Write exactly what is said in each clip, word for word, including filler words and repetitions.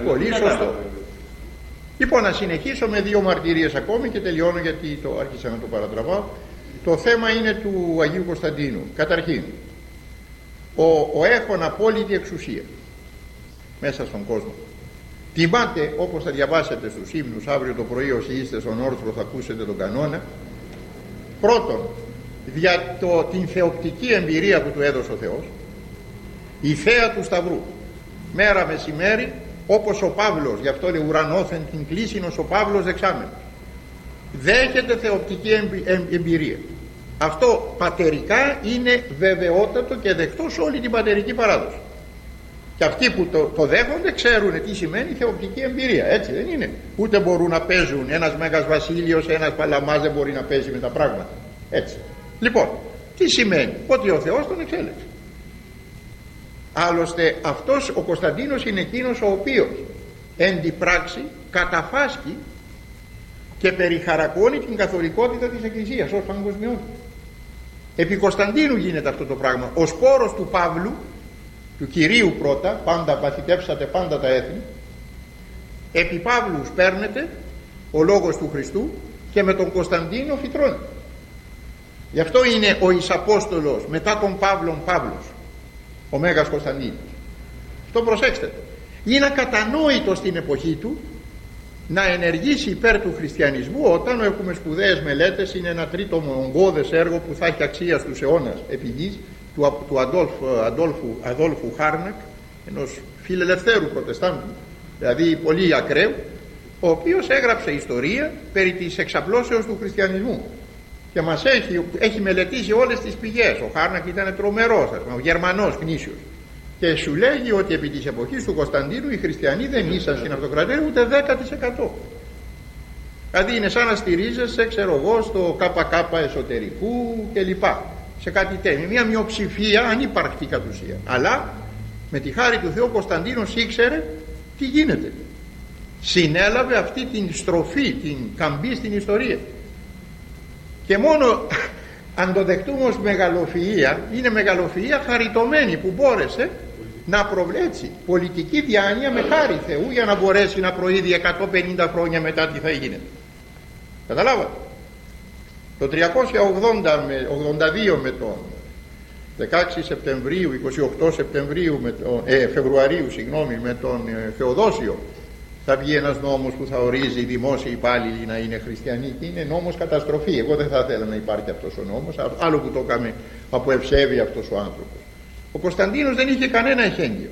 Πολύ σωστό. Λοιπόν, να συνεχίσω με δύο μαρτυρίες ακόμη και τελειώνω, γιατί το άρχισα να το παρατραβάω. Το θέμα είναι του Αγίου Κωνσταντίνου. Καταρχήν, ο, ο έχων απόλυτη εξουσία μέσα στον κόσμο. Τιμάται, όπως θα διαβάσετε στους ύμνους αύριο το πρωί, όσοι είστε στον όρθρο θα ακούσετε τον κανόνα. Πρώτον, για το, την θεοπτική εμπειρία που του έδωσε ο Θεός, η θέα του Σταυρού, μέρα μεσημέρι, όπως ο Παύλος, γι' αυτό λέει ουρανόθεν την κλήσινος ο Παύλος δεξάμενος, δέχεται θεοπτική εμπειρία. Αυτό πατερικά είναι βεβαιότατο και δεκτό σε όλη την πατερική παράδοση. Και αυτοί που το, το δέχονται ξέρουν τι σημαίνει θεοπτική εμπειρία, έτσι δεν είναι? Ούτε μπορούν να παίζουν, ένας Μέγας Βασίλειος, ένας Παλαμάς δεν μπορεί να παίζει με τα πράγματα, έτσι. Λοιπόν, τι σημαίνει? Ότι ο Θεός τον εξέλεξε. Άλλωστε αυτός ο Κωνσταντίνος είναι εκείνος ο οποίος εν τη πράξη καταφάσκει και περιχαρακώνει την καθολικότητα της Εκκλησίας ως παγκοσμιότητα. Επί Κωνσταντίνου γίνεται αυτό το πράγμα. Ο σπόρος του Παύλου, του Κυρίου πρώτα, πάντα παθητεύσατε πάντα τα έθνη, επί Παύλου σπέρνεται ο λόγος του Χριστού και με τον Κωνσταντίνο φυτρώνει. Γι' αυτό είναι ο Ισαπόστολος μετά τον Παύλον Παύλος, ο Μέγας Κωνσταντίνος. Αυτό προσέξτε το. Είναι ακατανόητο στην εποχή του να ενεργήσει υπέρ του χριστιανισμού, όταν έχουμε σπουδαίες μελέτες, είναι ένα τρίτο ογκώδες έργο που θα έχει αξία στους αιώνας επί γης, του, του Αντόλφ, Αντόλφου, Αδόλφου Χάρνακ, ενός φιλελευθέρου προτεστάντου, δηλαδή πολύ ακραίου, ο οποίος έγραψε ιστορία περί της εξαπλώσεως του χριστιανισμού και μας έχει, έχει μελετήσει όλες τις πηγές. Ο Χάρνακ ήταν τρομερός, ο Γερμανός γνήσιος, και σου λέγει ότι επί της εποχής του Κωνσταντίνου οι χριστιανοί δεν ήσαν στην αυτοκρατορία ούτε δέκα τοις εκατό. Δηλαδή είναι σαν να στηρίζεσαι, ξέρω εγώ, στο ΚΚ εσωτερικού κλπ. Σε κάτι τέτοιο, μια μειοψηφία ανύπαρκτη κατ' ουσία. Αλλά με τη χάρη του Θεού ο Κωνσταντίνος ήξερε τι γίνεται. Συνέλαβε αυτή την στροφή, την καμπή στην ιστορία. Και μόνο αν το δεχτούμε ως μεγαλοφυΐα, είναι μεγαλοφυΐα χαριτωμένη που μπόρεσε να προβλέψει πολιτική διάνοια με χάρη Θεού για να μπορέσει να προείδει εκατόν πενήντα χρόνια μετά τι θα γίνεται. Καταλάβατε? Το τριακόσια ογδόντα δύο με τον δεκαέξι Σεπτεμβρίου, είκοσι οκτώ Σεπτεμβρίου με τον, ε, Φεβρουαρίου συγγνώμη, με τον ε, Θεοδόσιο θα βγει ένας νόμος που θα ορίζει οι δημόσιοι υπάλληλοι να είναι χριστιανοί, και είναι νόμος καταστροφή. Εγώ δεν θα ήθελα να υπάρχει αυτός ο νόμος, άλλο που το έκαμε από ευσέβεια αυτός ο άνθρωπος. Ο Κωνσταντίνος δεν είχε κανένα εχέγγυο,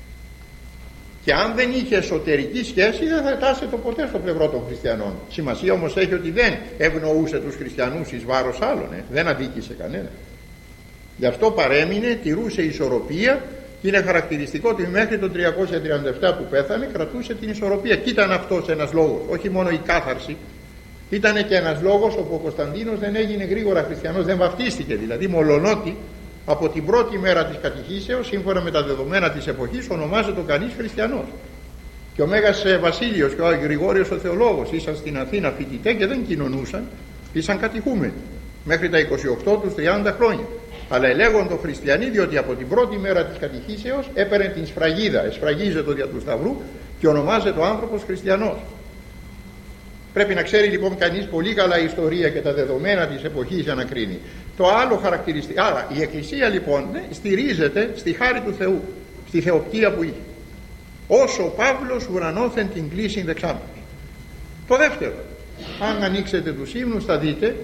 και αν δεν είχε εσωτερική σχέση δεν θα τάσεται ποτέ στο πλευρό των χριστιανών. Σημασία όμως έχει ότι δεν ευνοούσε τους χριστιανούς εις βάρος άλλων, ε. δεν αδίκησε κανένα. Γι' αυτό παρέμεινε, τηρούσε ισορροπία, και είναι χαρακτηριστικό ότι μέχρι το τριακόσια τριάντα επτά που πέθανε κρατούσε την ισορροπία. Και ήταν αυτός ένας λόγος, όχι μόνο η κάθαρση, ήταν και ένας λόγος όπου ο Κωνσταντίνος δεν έγινε γρήγορα χριστιανός, δεν βαφτίστηκε δηλαδή, μολονότι από την πρώτη μέρα της κατηχήσεως, σύμφωνα με τα δεδομένα της εποχής, ονομάζεται κανείς χριστιανός. Και ο Μέγας Βασίλειος και ο Γρηγόριος ο Θεολόγος ήσαν στην Αθήνα φοιτητέ και δεν κοινωνούσαν, ήσαν κατηχούμενοι μέχρι τα είκοσι οκτώ τους τριάντα χρόνια. Αλλά ελέγονται χριστιανοί, διότι από την πρώτη μέρα της κατηχήσεως έπαιρνε την σφραγίδα, εσφραγίζεται δια του Σταυρού και ονομάζεται ο άνθρωπος χριστιανός. Πρέπει να ξέρει λοιπόν κανείς πολύ καλά η ιστορία και τα δεδομένα της εποχής για να κρίνει. Το άλλο χαρακτηριστικό, άρα η Εκκλησία λοιπόν ναι, στηρίζεται στη χάρη του Θεού, στη θεοπτία που είχε. Όσο ο Παύλος ουρανόθεν την κλήση δεξάμενος. Το δεύτερο, αν ανοίξετε τους ύμνους θα δείτε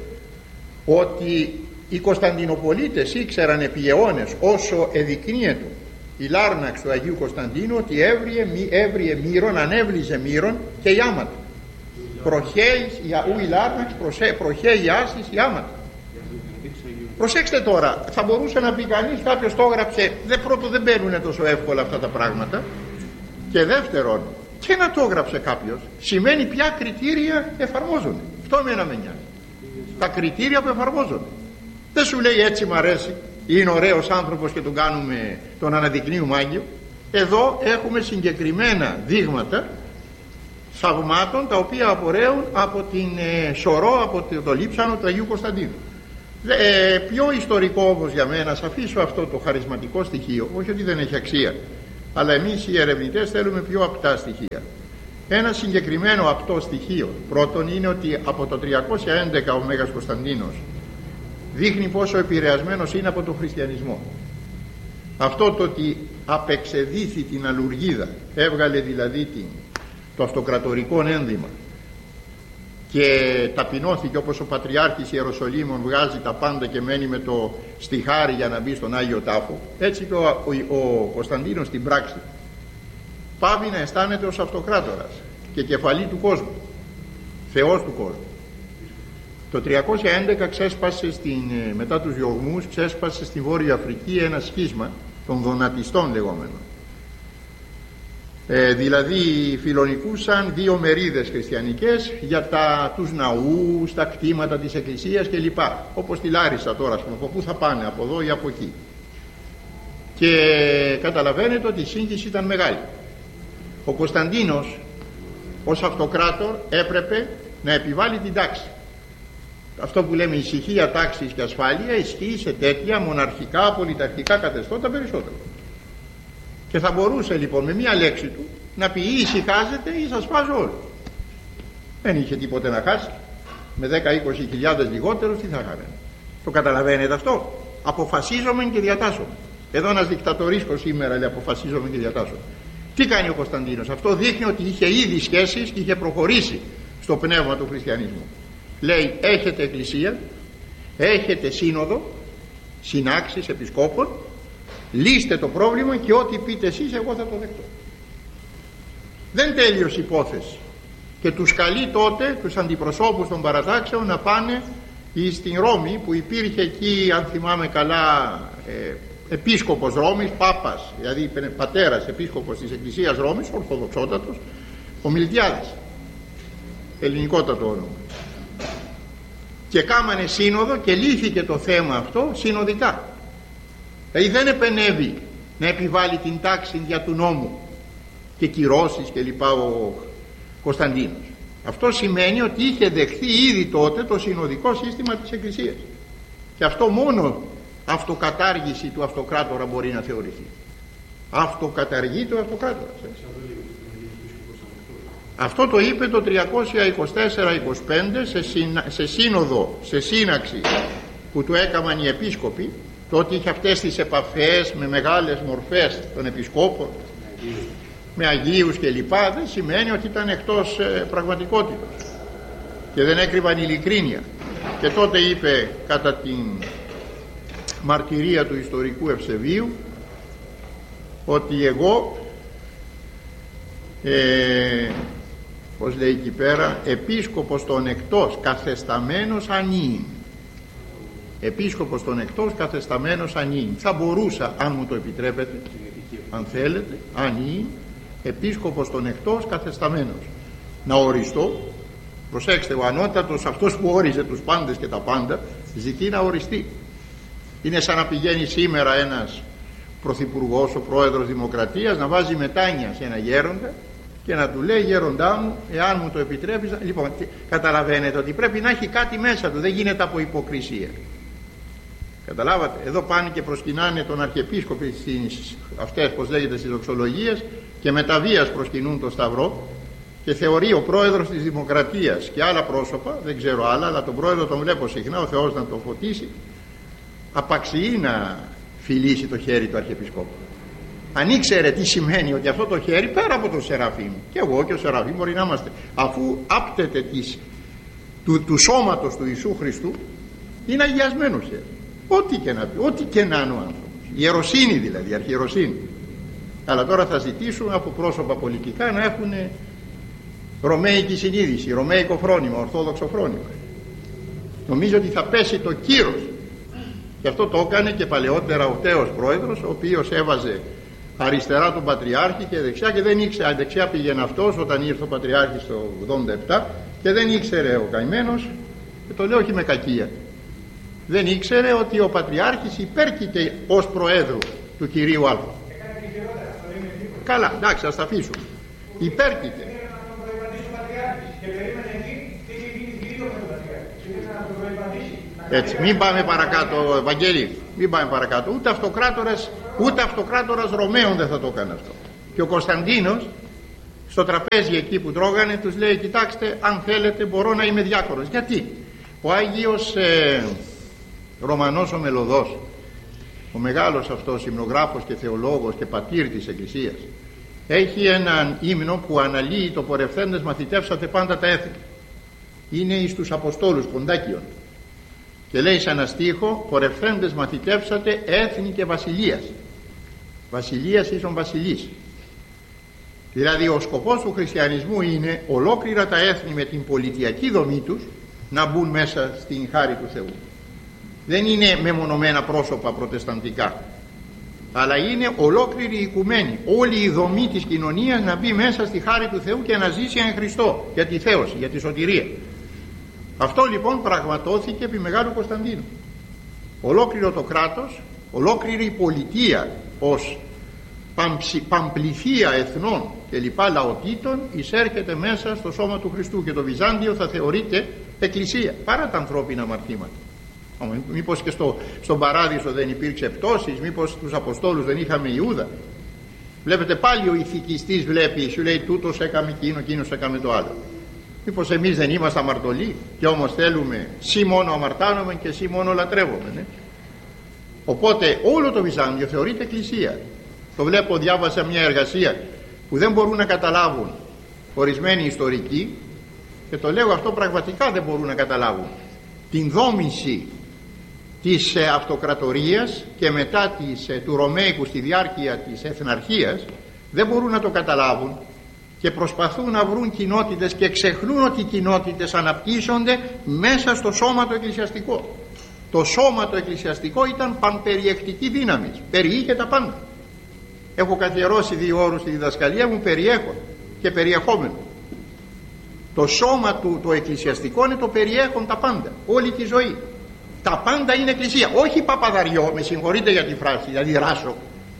ότι οι Κωνσταντινοπολίτες ήξεραν επί αιώνες, όσο εδεικνύεται η Λάρναξ του Αγίου Κωνσταντίνου, ότι έβριε, έβριε μύρον, ανέβλυζε μύρον και η άματα. Προχέει ου η Λάρναξ, προχέει άσης η άματα. Προσέξτε τώρα, θα μπορούσε να πει κανείς, κάποιος το έγραψε, δε, πρώτο δεν μπαίνουν τόσο εύκολα αυτά τα πράγματα, και δεύτερον, και να το έγραψε κάποιος, σημαίνει ποια κριτήρια εφαρμόζονται. Αυτό εμένα με νοιάζει. Τα κριτήρια που εφαρμόζονται. Δεν σου λέει έτσι μ' αρέσει, είναι ωραίος άνθρωπος και τον κάνουμε, τον αναδεικνύουμε Άγιο. Εδώ έχουμε συγκεκριμένα δείγματα θαυμάτων τα οποία απορρέουν από την ε, σωρό, από το, το λείψανο του Αγίου Κωνσταντίνου. Ε, πιο ιστορικό όμως για μένα, σας αφήσω αυτό το χαρισματικό στοιχείο, όχι ότι δεν έχει αξία, Αλλά εμείς οι ερευνητές θέλουμε πιο απτά στοιχεία. Ένα συγκεκριμένο απτό στοιχείο πρώτον είναι ότι από το τριακόσια έντεκα ο Μέγας Κωνσταντίνος δείχνει πόσο επηρεασμένος είναι από τον χριστιανισμό. Αυτό το ότι απεξεδίθη την αλουργίδα, έβγαλε δηλαδή την, το αυτοκρατορικό ένδυμα και ταπεινώθηκε όπως ο Πατριάρχης Ιεροσολύμων βγάζει τα πάντα και μένει με το στιχάρι για να μπει στον Άγιο Τάφο, έτσι και ο, ο, ο Κωνσταντίνος στην πράξη πάβει να αισθάνεται ως αυτοκράτορας και κεφαλή του κόσμου, θεός του κόσμου. Το τριακόσια έντεκα ξέσπασε στην, μετά τους διωγμούς ξέσπασε στη Βόρεια Αφρική ένα σχίσμα των δονατιστών λεγόμενων. Ε, δηλαδή φιλονικούσαν δύο μερίδες χριστιανικές για τα, τους ναούς, τα κτήματα της Εκκλησίας κλπ. Όπως τη Λάρισα τώρα, πούμε, από πού θα πάνε, από εδώ ή από εκεί. Και καταλαβαίνετε ότι η σύγχυση ήταν μεγάλη. Ο Κωνσταντίνος ως αυτοκράτορ έπρεπε να επιβάλλει την τάξη. Αυτό που λέμε ησυχία, τάξης και ασφάλεια ισχύει σε τέτοια μοναρχικά, πολιταρχικά καθεστώτα περισσότερο. Και θα μπορούσε λοιπόν με μία λέξη του να πει ή ησυχάζετε ή σας βάζω όλο. Δεν είχε τίποτε να χάσει. Με δέκα με είκοσι χιλιάδες λιγότερους τι θα είχαμε. Το καταλαβαίνετε αυτό? Αποφασίζομαι και διατάσσομαι. Εδώ ένας δικτατορίσκος σήμερα λέει αποφασίζομαι και διατάσσομαι. Τι κάνει ο Κωνσταντίνος? Αυτό δείχνει ότι είχε ήδη σχέσεις και είχε προχωρήσει στο πνεύμα του χριστιανισμού. Λέει έχετε εκκλησία, έχετε σύνοδο, συνάξεις επισκόπων, λύστε το πρόβλημα και ό,τι πείτε εσείς εγώ θα το δεχτώ. Δεν τέλειωσε η υπόθεση και τους καλεί τότε τους αντιπροσώπους των παρατάξεων να πάνε στην Ρώμη που υπήρχε εκεί, αν θυμάμαι καλά, ε, επίσκοπος Ρώμης, πάπας, δηλαδή πατέρας επίσκοπος της Εκκλησίας Ρώμης, ορθοδοξότατος, ο Μιλτιάδης, ελληνικότατο όνομα. Και κάμανε σύνοδο και λύθηκε το θέμα αυτό συνοδικά. Δηλαδή δεν επενεύει να επιβάλλει την τάξη για του νόμου και κυρώσεις και λοιπά ο Κωνσταντίνος. Αυτό σημαίνει ότι είχε δεχθεί ήδη τότε το συνοδικό σύστημα της Εκκλησίας. Και αυτό μόνο αυτοκατάργηση του αυτοκράτορα μπορεί να θεωρηθεί. Αυτοκαταργεί το αυτοκράτορα. Αυτό το είπε το τριακόσια είκοσι τέσσερα είκοσι πέντε σε, συνα... σε σύνοδο, σε σύναξη που του έκαναν οι επίσκοποι. Το ότι είχε αυτές τις επαφές με μεγάλες μορφές των επισκόπων, με Αγίους και λοιπά, δεν σημαίνει ότι ήταν εκτός ε, πραγματικότητας και δεν έκρυβαν ειλικρίνεια. Και τότε είπε κατά την μαρτυρία του ιστορικού Ευσεβίου ότι εγώ ε, πως λέει εκεί πέρα, επίσκοπος των εκτός καθεσταμένος ανήν. Επίσκοπος των εκτός καθεσταμένος ανήν. Θα μπορούσα, αν μου το επιτρέπετε, αν θέλετε, ανήν, επίσκοπος των εκτός καθεσταμένος, να οριστώ. Προσέξτε, ο ανώτατος, αυτός που όριζε τους πάντες και τα πάντα, ζητεί να οριστεί. Είναι σαν να πηγαίνει σήμερα ένας πρωθυπουργός, ο πρόεδρος Δημοκρατίας, να βάζει μετάνια σε ένα γέροντα και να του λέει, γέροντά μου, εάν μου το επιτρέπεις. Λοιπόν, καταλαβαίνετε ότι πρέπει να έχει κάτι μέσα του, δεν γίνεται από υποκρισία. Καταλάβατε, εδώ πάνε και προσκυνάνε τον Αρχιεπίσκοπο στις, αυτές πως λέγεται στις δοξολογίες, και με τα βίας προσκυνούν το Σταυρό, και θεωρεί ο πρόεδρος της Δημοκρατίας και άλλα πρόσωπα, δεν ξέρω άλλα, αλλά τον πρόεδρο τον βλέπω συχνά, ο Θεός να τον φωτίσει, απαξιεί να φιλήσει το χέρι του Αρχιεπισκόπου. Αν ήξερε τι σημαίνει ότι αυτό το χέρι, πέρα από το Σεραφείμ, και εγώ και ο Σεραφείμ μπορεί να είμαστε, αφού άπτεται της, του, του σώματος του Ιησού Χριστού, είναι αγιασμένο χέρι. Ό,τι και να πει, ό,τι και να είναι ο άνθρωπος. Ιεροσύνη δηλαδή, αρχιεροσύνη. Αλλά τώρα θα ζητήσουν από πρόσωπα πολιτικά να έχουν ρωμαϊκή συνείδηση, ρωμαϊκό φρόνημα, ορθόδοξο φρόνημα. Νομίζω ότι θα πέσει το κύρος. Γι' αυτό το έκανε και παλαιότερα ο τέος πρόεδρος, ο οποίος έβαζε αριστερά τον Πατριάρχη και δεξιά, και δεν ήξερε, δεξιά πήγαινε αυτός όταν ήρθε ο Πατριάρχης το ογδόντα επτά, και δεν ήξερε ο καημένος, και το λέω όχι με κακία, δεν ήξερε ότι ο Πατριάρχης υπέρκειται ως Προέδρου του κυρίου Α. Καλά, εντάξει, ας τα αφήσουμε. Υπέρκειται. Έτσι, μην πάμε παρακάτω, Ευαγγέλη, μην πάμε παρακάτω. Ούτε αυτοκράτορας, ούτε αυτοκράτορας Ρωμαίων δεν θα το έκανε αυτό. Και ο Κωνσταντίνος στο τραπέζι εκεί που τρώγανε τους λέει, κοιτάξτε, αν θέλετε μπορώ να είμαι διάκονος. Γιατί? Ο Άγιος ε, Ρωμανός ο Μελωδός, ο μεγάλος αυτός υμνογράφος και θεολόγος και πατήρ της Εκκλησίας, έχει έναν ύμνο που αναλύει το πορευθέντες μαθητεύσατε πάντα τα έθνη. Είναι εις τους Αποστόλους Ποντάκιον και λέει σε ένα στίχο, πορευθέντες μαθητεύσατε έθνη και βασιλείας. Βασιλείας ίσον βασιλής. Δηλαδή ο σκοπός του χριστιανισμού είναι ολόκληρα τα έθνη με την πολιτιακή δομή τους να μπουν μέσα στην χάρη του Θεού. Δεν είναι μεμονωμένα πρόσωπα προτεσταντικά, αλλά είναι ολόκληρη η οικουμένη, όλη η δομή της κοινωνίας να μπει μέσα στη χάρη του Θεού και να ζήσει εν Χριστώ για τη θέωση, για τη σωτηρία. Αυτό λοιπόν πραγματώθηκε επί Μεγάλου Κωνσταντίνου. Ολόκληρο το κράτος, ολόκληρη η πολιτεία ως παμπληθεία εθνών και λοιπά λαοτήτων εισέρχεται μέσα στο σώμα του Χριστού και το Βυζάντιο θα θεωρείται εκκλησία παρά τα ανθρώπινα αμαρτήματα. Μήπως και στο, στον παράδεισο δεν υπήρξε πτώσεις, μήπως τους Αποστόλους δεν είχαμε Ιούδα? Βλέπετε πάλι ο ηθικιστής βλέπει, σου λέει τούτος έκαμε εκείνο, εκείνος έκαμε το άλλο. Μήπως εμείς δεν είμαστε αμαρτωλοί και όμως θέλουμε σύ μόνο αμαρτάνομαι και σύ μόνο λατρεύομαι, ναι? Οπότε όλο το Βυζάντιο θεωρείται εκκλησία. Το βλέπω, διάβασα μια εργασία που δεν μπορούν να καταλάβουν ορισμένοι ιστορικοί, και το λέω αυτό πραγματικά δεν μπορούν να καταλάβουν την δόμηση της ε, αυτοκρατορίας και μετά της, ε, του Ρωμαϊκού στη διάρκεια της εθναρχίας. Δεν μπορούν να το καταλάβουν και προσπαθούν να βρουν κοινότητες και ξεχνούν ότι οι κοινότητες αναπτύσσονται μέσα στο σώμα το εκκλησιαστικό. Το σώμα το εκκλησιαστικό ήταν πανπεριεκτική δύναμη, περιείχε τα πάντα. Έχω καθιερώσει δύο όρους στη διδασκαλία μου, περιέχον και περιεχόμενο. Το σώμα του το εκκλησιαστικό είναι το περιέχον τα πάντα, όλη τη ζωή. Τα πάντα είναι εκκλησία, όχι παπαδαριό, με συγχωρείτε για τη φράση, δηλαδή ράσο.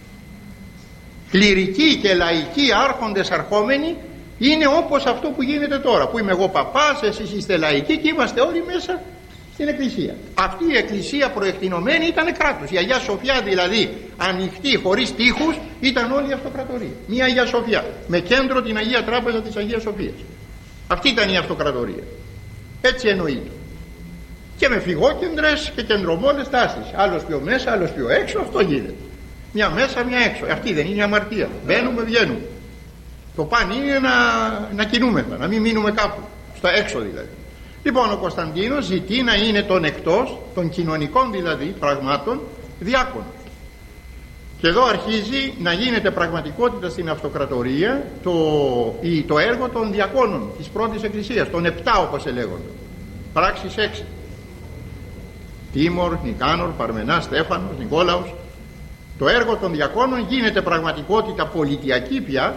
Κληρικοί και λαϊκοί άρχοντες αρχόμενοι είναι όπως αυτό που γίνεται τώρα, που είμαι εγώ παπάς, εσείς είστε λαϊκοί και είμαστε όλοι μέσα στην εκκλησία. Αυτή η εκκλησία προεκτηνωμένη ήταν κράτος. Η Αγία Σοφιά δηλαδή ανοιχτή χωρίς τείχους ήταν όλη η αυτοκρατορία. Μια Αγία Σοφιά με κέντρο την Αγία Τράπεζα της Αγίας Σοφίας. Αυτή ήταν η αυτοκρατορία. Έτσι εννοείται. Και με φυγόκεντρες και κεντρομόλες τάσεις. Άλλος πιο μέσα, άλλος πιο έξω, αυτό γίνεται. Μια μέσα, μια έξω. Αυτή δεν είναι η αμαρτία. Μπαίνουμε, βγαίνουμε. Το παν είναι να, να κινούμεθα, να μην μείνουμε κάπου. Στα έξω δηλαδή. Λοιπόν, ο Κωνσταντίνος ζητεί να είναι τον εκτός, των κοινωνικών δηλαδή πραγμάτων, διάκονος. Και εδώ αρχίζει να γίνεται πραγματικότητα στην αυτοκρατορία το, η, το έργο των διακόνων της πρώτης εκκλησίας, των επτά όπως ελέγονται. Πράξεις έξι. Τίμορ, Νικάνορ, Παρμενάς, Στέφανος, Νικόλαος. Το έργο των διακόνων γίνεται πραγματικότητα πολιτιακή πια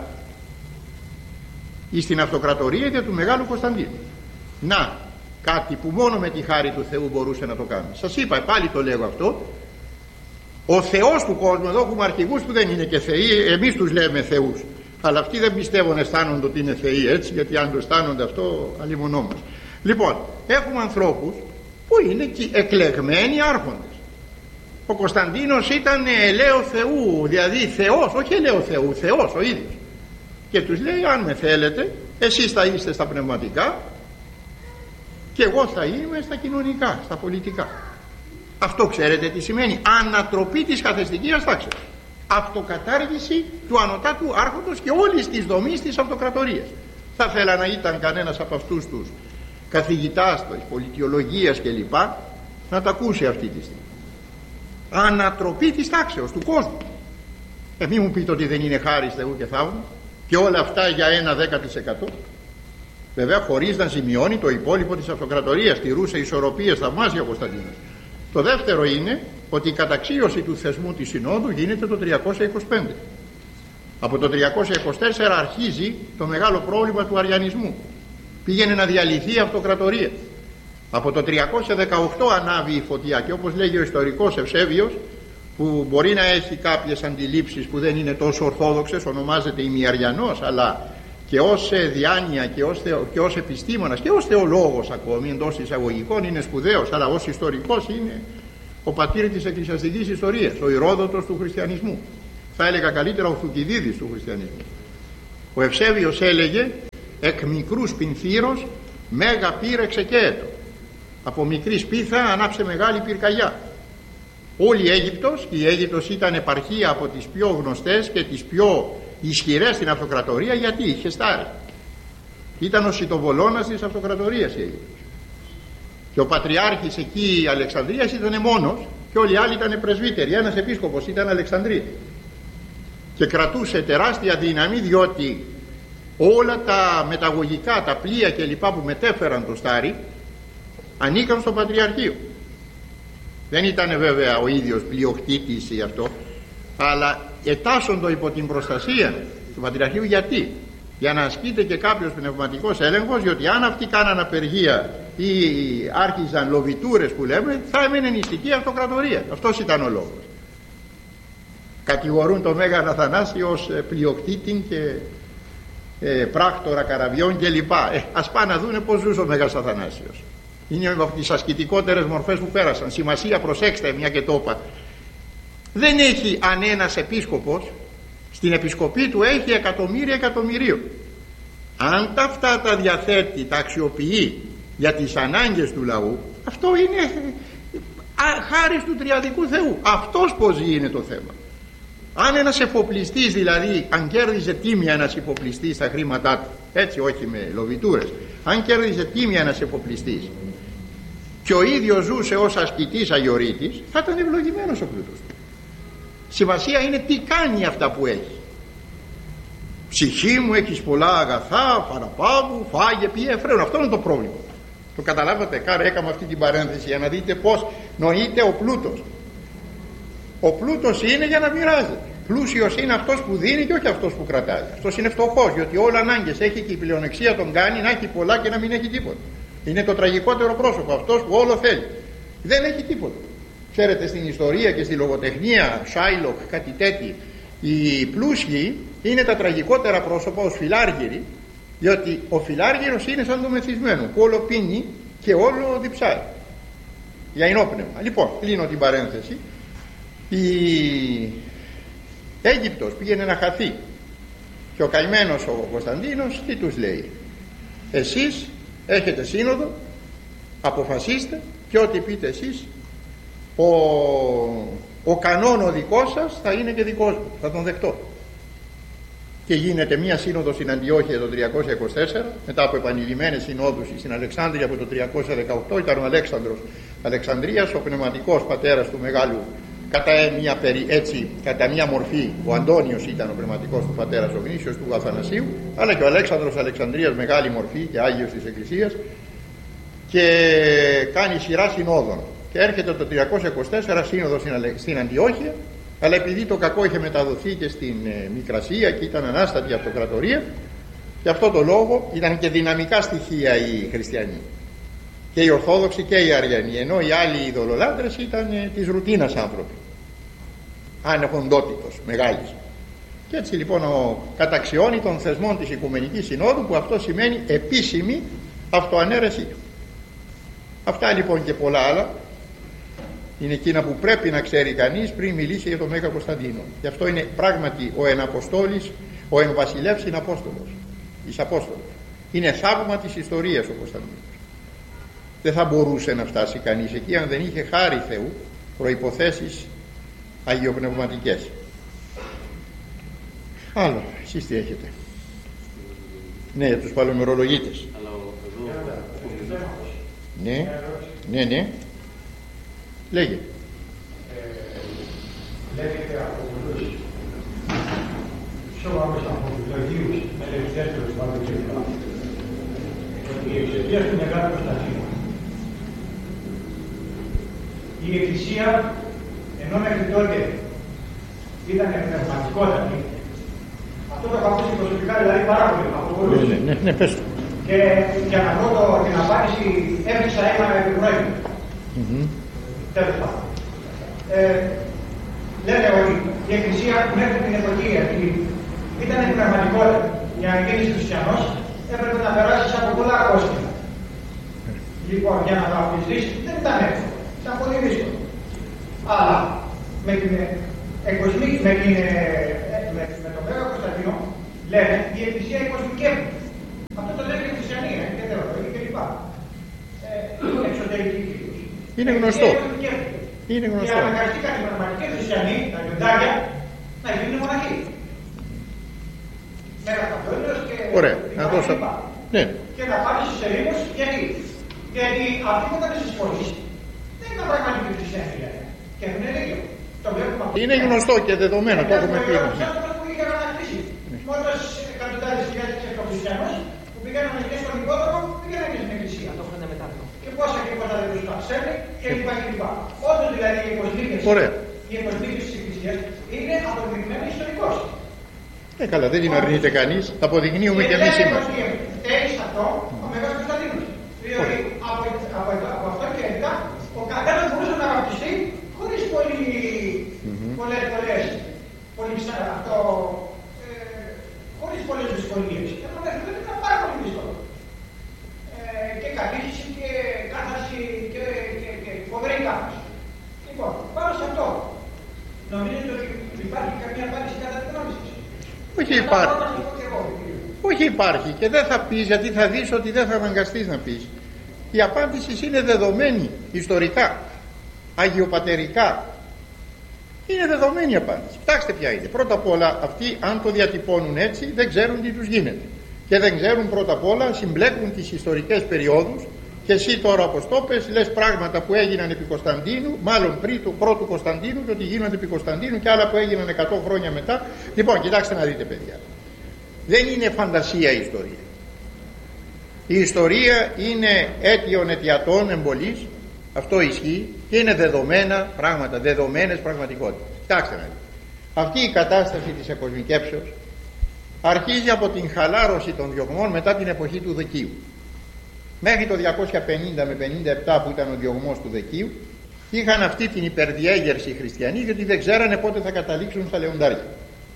στην αυτοκρατορία για του Μεγάλου Κωνσταντίνου. Να, κάτι που μόνο με τη χάρη του Θεού μπορούσε να το κάνει. Σας είπα, πάλι το λέγω αυτό. Ο Θεός του κόσμου, εδώ έχουμε αρχηγούς που δεν είναι και θεοί, εμείς τους λέμε θεούς. Αλλά αυτοί δεν πιστεύουν, αισθάνονται ότι είναι θεοί, έτσι, γιατί αν το αισθάνονται αυτό, αλλημονό μας. Λοιπόν, έχουμε ανθρώπους που είναι εκλεγμένοι άρχοντες. Ο Κωνσταντίνος ήταν ελαίο Θεού, δηλαδή Θεός, όχι ελαίο Θεού, Θεός ο ίδιος. Και τους λέει, αν με θέλετε, εσείς θα είστε στα πνευματικά και εγώ θα είμαι στα κοινωνικά, στα πολιτικά. Αυτό ξέρετε τι σημαίνει? Ανατροπή της καθεστικής τάξης, αυτοκατάργηση του ανωτάτου άρχοντος και όλης της δομής της αυτοκρατορίας. Θα ήθελα να ήταν κανένας από αυτούς τους καθηγητάς της πολιτιολογίας κλπ να τα ακούσει αυτή τη στιγμή. Ανατροπή της τάξεως του κόσμου. Ε, μη μου πείτε ότι δεν είναι χάρις Θεού και θαύμα, και όλα αυτά για ένα δέκα τοις εκατό. Βέβαια χωρίς να ζημιώνει το υπόλοιπο της αυτοκρατορίας. Τηρούσε ισορροπίες θαυμάσια ο Κωνσταντίνος. Το δεύτερο είναι ότι η καταξίωση του θεσμού της Συνόδου γίνεται το τριακόσια είκοσι πέντε. Από το τριακόσια είκοσι τέσσερα αρχίζει το μεγάλο πρόβλημα του αριανισμού. Πήγαινε να διαλυθεί η αυτοκρατορία. Από το τριακόσια δεκαοκτώ ανάβει η φωτιά και όπως λέγει ο ιστορικός Ευσέβιος, που μπορεί να έχει κάποιες αντιλήψεις που δεν είναι τόσο ορθόδοξες, ονομάζεται ημιαριανός, αλλά και ως διάνοια και ως, θεο, και ως επιστήμονας και ως θεολόγος ακόμη εντός εισαγωγικών είναι σπουδαίος, αλλά ως ιστορικός είναι ο πατήρ της εκκλησιαστικής ιστορίας, ο Ηρόδοτος του χριστιανισμού. Θα έλεγα καλύτερα ο Θουκυδίδης του χριστιανισμού. Ο Ευσέβιος έλεγε εκ μικρούς πινθύρος μέγα πύρ εξεκαίετο. Από μικρή σπίθα ανάψε μεγάλη πυρκαγιά. Όλη η Αίγυπτος, η Αίγυπτος ήταν επαρχία από τις πιο γνωστές και τις πιο ισχυρές στην αυτοκρατορία, γιατί είχε στάρει. Ήταν ο σιτοβολώνας της αυτοκρατορίας η Αίγυπτος. Και ο πατριάρχης εκεί η Αλεξανδρίας ήταν μόνος και όλοι οι άλλοι ήταν πρεσβύτεροι. Ένας επίσκοπος ήταν Αλεξανδρίας και κρατούσε τεράστια δύναμη, διότι όλα τα μεταγωγικά, τα πλοία και λοιπά που μετέφεραν το στάρι ανήκαν στο πατριαρχείο. Δεν ήταν βέβαια ο ίδιος πλειοκτήτης ή αυτό, αλλά ετάσσοντο υπό την προστασία του πατριαρχείου. Γιατί? Για να ασκείται και κάποιος πνευματικός έλεγχος, διότι αν αυτοί κάναν απεργία ή άρχιζαν λοβιτούρες που λέμε, θα έμενε νηστική αυτοκρατορία. Αυτός ήταν ο λόγος. Κατηγορούν τον Μέγα Αθανάσιο ως πλειοκτήτη και ε, πράκτορα καραβιών κλπ. Ε, ας πάνε να δούνε πως ζούσε ο Μέγας Αθανάσιος. Είναι από τις ασκητικότερες μορφές που πέρασαν. Σημασία, προσέξτε, μια και το είπα. Δεν έχει, αν ένας επίσκοπος στην επισκοπή του έχει εκατομμύρια εκατομμυρίων, αν τα αυτά τα διαθέτει, τα αξιοποιεί για τις ανάγκες του λαού, αυτό είναι χάρις του τριαδικού Θεού. Αυτός πως ζει είναι το θέμα. Αν ένας εφοπλιστής, δηλαδή αν κέρδιζε τίμια ένας εφοπλιστής στα χρήματά του, έτσι όχι με λοβιτούρες, αν κέρδιζε τίμια ένας εφοπλιστής και ο ίδιος ζούσε ως ασκητής αγιορείτης, θα ήταν ευλογημένος ο πλούτος του. Σημασία είναι τι κάνει αυτά που έχει. Ψυχή μου, έχεις πολλά αγαθά, παραπάγου, φάγε, πιέ, φρέον. Αυτό είναι το πρόβλημα. Το καταλάβατε? Κάρα έκανα αυτή την παρένθεση για να δείτε πως νοείται ο πλούτος. Ο πλούτος είναι για να μοιράζεται. Πλούσιος είναι αυτός που δίνει και όχι αυτός που κρατάει. Αυτός είναι φτωχός, διότι όλα ανάγκες έχει και η πλεονεξία τον κάνει να έχει πολλά και να μην έχει τίποτα. Είναι το τραγικότερο πρόσωπο, αυτός που όλο θέλει. Δεν έχει τίποτα. Ξέρετε, στην ιστορία και στη λογοτεχνία, Σάιλοκ, κάτι τέτοιο, οι πλούσιοι είναι τα τραγικότερα πρόσωπα ως φιλάργυροι, διότι ο φιλάργυρος είναι σαν το μεθυσμένο που όλο πίνει και όλο διψάει για ενόπνευμα. Λοιπόν, κλείνω την παρένθεση. Η Αίγυπτος πήγαινε να χαθεί και ο καημένος ο Κωνσταντίνος τι τους λέει? Εσείς έχετε σύνοδο, αποφασίστε και ό,τι πείτε εσείς, ο, ο κανόν ο δικός σας θα είναι και δικός μου, θα τον δεχτώ. Και γίνεται μία σύνοδος στην Αντιόχεια το τριακόσια είκοσι τέσσερα, μετά από επανειλημμένες συνόδους στην Αλεξάνδρεια από το τριακόσια δεκαοκτώ. Ήταν ο Αλέξανδρος Αλεξανδρίας, ο πνευματικός πατέρας του μεγάλου, κατά μία, έτσι, κατά μία μορφή ο Αντώνιος ήταν ο πνευματικός του πατέρας, ο γνήσιος του Αθανασίου, αλλά και ο Αλέξανδρος Αλεξανδρίας, μεγάλη μορφή και Άγιος της Εκκλησίας, και κάνει σειρά συνόδων. Και έρχεται το τριακόσια είκοσι τέσσερα σύνοδος στην Αντιόχεια, αλλά επειδή το κακό είχε μεταδοθεί και στην ε, Μικρασία και ήταν ανάστατη αυτοκρατορία, γι' αυτό το λόγο ήταν και δυναμικά στοιχεία οι χριστιανοί, και οι Ορθόδοξοι και οι Αριανοί, ενώ οι άλλοι ειδωλολάτρες ήταν ε, της ρουτίνας άνθρωποι, ανεχοντότητος μεγάλης. Και έτσι λοιπόν ο καταξιώνει των θεσμών της Οικουμενικής Συνόδου, που αυτό σημαίνει επίσημη αυτοανέρεσή. Αυτά λοιπόν και πολλά άλλα είναι εκείνα που πρέπει να ξέρει κανείς πριν μιλήσει για τον Μέγα Κωνσταντίνο. Γι' αυτό είναι πράγματι ο εν Αποστόλης, ο εν βασιλεύς είναι Απόστολος, εις Απόστολος. Είναι θαύμα της ιστορίας ο Κωνσταντίνος. Δεν θα μπορούσε να φτάσει κανείς εκεί αν δεν είχε χάρη Θεού, προϋποθέσεις αγιοπνευματικές. Άλλο, εσείς τι έχετε? Ναι, για τους παλαιομερολογίτες. Ναι, ναι, ναι. Λέγε. Ε, λέγεται από πολλούς πιο άμεσα από τους Αγίους ελευθέρους πάνω και λοιπά, ότι εξαιτίας του Μεγάλου Κωνσταντίνου η Εκκλησία, ενώ μέχρι τότε ήταν πνευματικότατη, αυτό το έχω ακούσει προσωπικά δηλαδή πάρα πολύ από πολλούς. Ναι, ναι, ναι, πες το. Και για να βρω την απάντηση έβρισα ένα επιπρόεδρο. Mm-hmm. Τέλος πάντων. Ε, λέτε ότι η Εκκλησία μέχρι την εποχή αυτή ήταν πνευματικότητα. Για να γίνεις χριστιανός έπρεπε να περάσεις από πολλά κόστη. Λοιπόν, για να βαπτιστείς δεν ήταν εύκολο. Ήταν πολύ δύσκολο. Αλλά με την, εκοσμή, με την λένε η Εκκλησία οικοσμικεύει. Αυτό το λέει και η Χριστιανία και θεωρεί κλπ. Ε, εξωτερική κυρίως. Είναι γνωστό. Είναι γνωστό. Και αναγκαστήκαν οι πραγματικοί χριστιανοί, τα λιοντάρια, να γίνουν μοναχοί. Με καθόλου και. Ωραία. Να δώσω. Ναι. Και να πάρει στου ερήμου γιατί. Γιατί αυτοί που ήταν στι πόλει δεν ήταν πραγματικοί χριστιανοί. Και έχουν δίκιο. Είναι γνωστό και δεδομένο, το έχουμε πει. Που είχαν ανακτήσει. Μόνο εκατοντάδε χιλιάδε χριστιανού που πήγαιναν και στον υπόδρομο, πήγαιναν και στην εκκλησία. Το είχαν μετά. Και πόσα και πόσα δεν του αξέρνει και λοιπά και λοιπά. Όντως δηλαδή οι εκοσμίκες της Εκκλησίας είναι αποδεικμένοι ιστορικός. Ε, καλά, δεν την αρνείται κανείς, τα αποδεικνύουμε και εμείς σήμερα. Φταίει σε αυτό ο Μεγάλος Κωνσταντίνος. Δηλαδή από, από, από αυτό και μετά ο καθένας μπορούσε να βαπτιστεί χωρίς πολύ, mm-hmm. πολλές πολλές, πολύ αυτό, ε, χωρίς πολλές δυσκολίες. Και αυτό δεν ήταν πάρα πολύ δύσκολο. Ε, και κατήχηση και κάθαρση και, και, και φοβερή κάθαρση. Λοιπόν, πάνω σε αυτό, νομίζετε ότι υπάρχει καμία απάντηση κατά την γνώμη σας? Όχι υπάρχει. Όχι υπάρχει και δεν θα πεις, γιατί θα δεις ότι δεν θα αναγκαστείς να πεις. Η απάντηση είναι δεδομένη ιστορικά, αγιοπατερικά. Είναι δεδομένη η απάντηση. Κοιτάξτε ποια είναι. Πρώτα απ' όλα αυτοί, αν το διατυπώνουν έτσι, δεν ξέρουν τι τους γίνεται. Και δεν ξέρουν πρώτα απ' όλα, συμπλέκουν τις ιστορικές περιόδους. Και εσύ τώρα όπως το πες, λες πράγματα που έγιναν επί Κωνσταντίνου, μάλλον πριν του πρώτου Κωνσταντίνου, και ότι γίνονται επί Κωνσταντίνου και άλλα που έγιναν εκατό χρόνια μετά. Λοιπόν, κοιτάξτε να δείτε, παιδιά. Δεν είναι φαντασία η ιστορία. Η ιστορία είναι αίτιον αιτιατών εμπολής, αυτό ισχύει, και είναι δεδομένα πράγματα, δεδομένες πραγματικότητες. Κοιτάξτε να δείτε. Αυτή η κατάσταση της εκοσμικεύσεως αρχίζει από την χαλάρωση των διωγμών μετά την εποχή του Δεκίου. Μέχρι το διακόσια πενήντα με πενήντα επτά που ήταν ο διωγμός του Δεκίου, είχαν αυτή την υπερδιέγερση οι χριστιανοί, γιατί δεν ξέρανε πότε θα καταλήξουν στα λεοντάρια.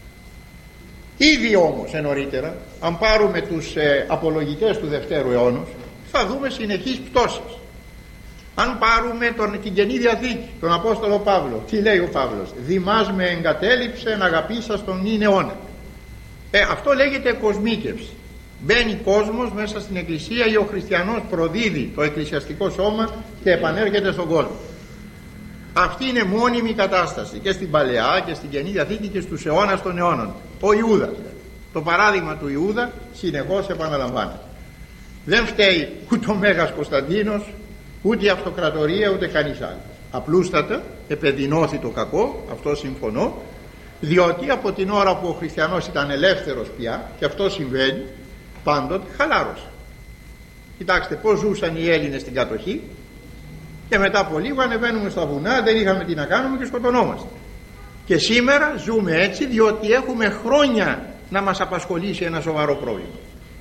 Ήδη όμως νωρίτερα, αν πάρουμε τους ε, απολογητές του Δευτέρου αιώνος, θα δούμε συνεχείς πτώσεις. Αν πάρουμε τον, την Καινή Διαθήκη, τον Απόστολο Παύλο, τι λέει ο Παύλος? Δημάς με εγκατέλειψεν αγαπήσας τον νυν αιώνα. Ε, αυτό λέγεται κοσμίκευση. Μπαίνει κόσμος μέσα στην Εκκλησία ή ο χριστιανός προδίδει το εκκλησιαστικό σώμα και επανέρχεται στον κόσμο. Αυτή είναι μόνιμη κατάσταση και στην Παλαιά και στην Καινή Διαθήκη και στους αιώνας των αιώνων. Ο Ιούδας, το παράδειγμα του Ιούδα συνεχώς επαναλαμβάνεται. Δεν φταίει ούτε ο Μέγας Κωνσταντίνος, ούτε η αυτοκρατορία, ούτε κανείς άλλος. Απλούστατα επεδεινώθη το κακό, αυτό συμφωνώ, διότι από την ώρα που ο χριστιανός ήταν ελεύθερος πια, και αυτό συμβαίνει πάντοτε, χαλάρωσε. Κοιτάξτε πως ζούσαν οι Έλληνες στην κατοχή, και μετά από λίγο ανεβαίνουμε στα βουνά, δεν είχαμε τι να κάνουμε και σκοτωνόμαστε. Και σήμερα ζούμε έτσι διότι έχουμε χρόνια να μας απασχολήσει ένα σοβαρό πρόβλημα.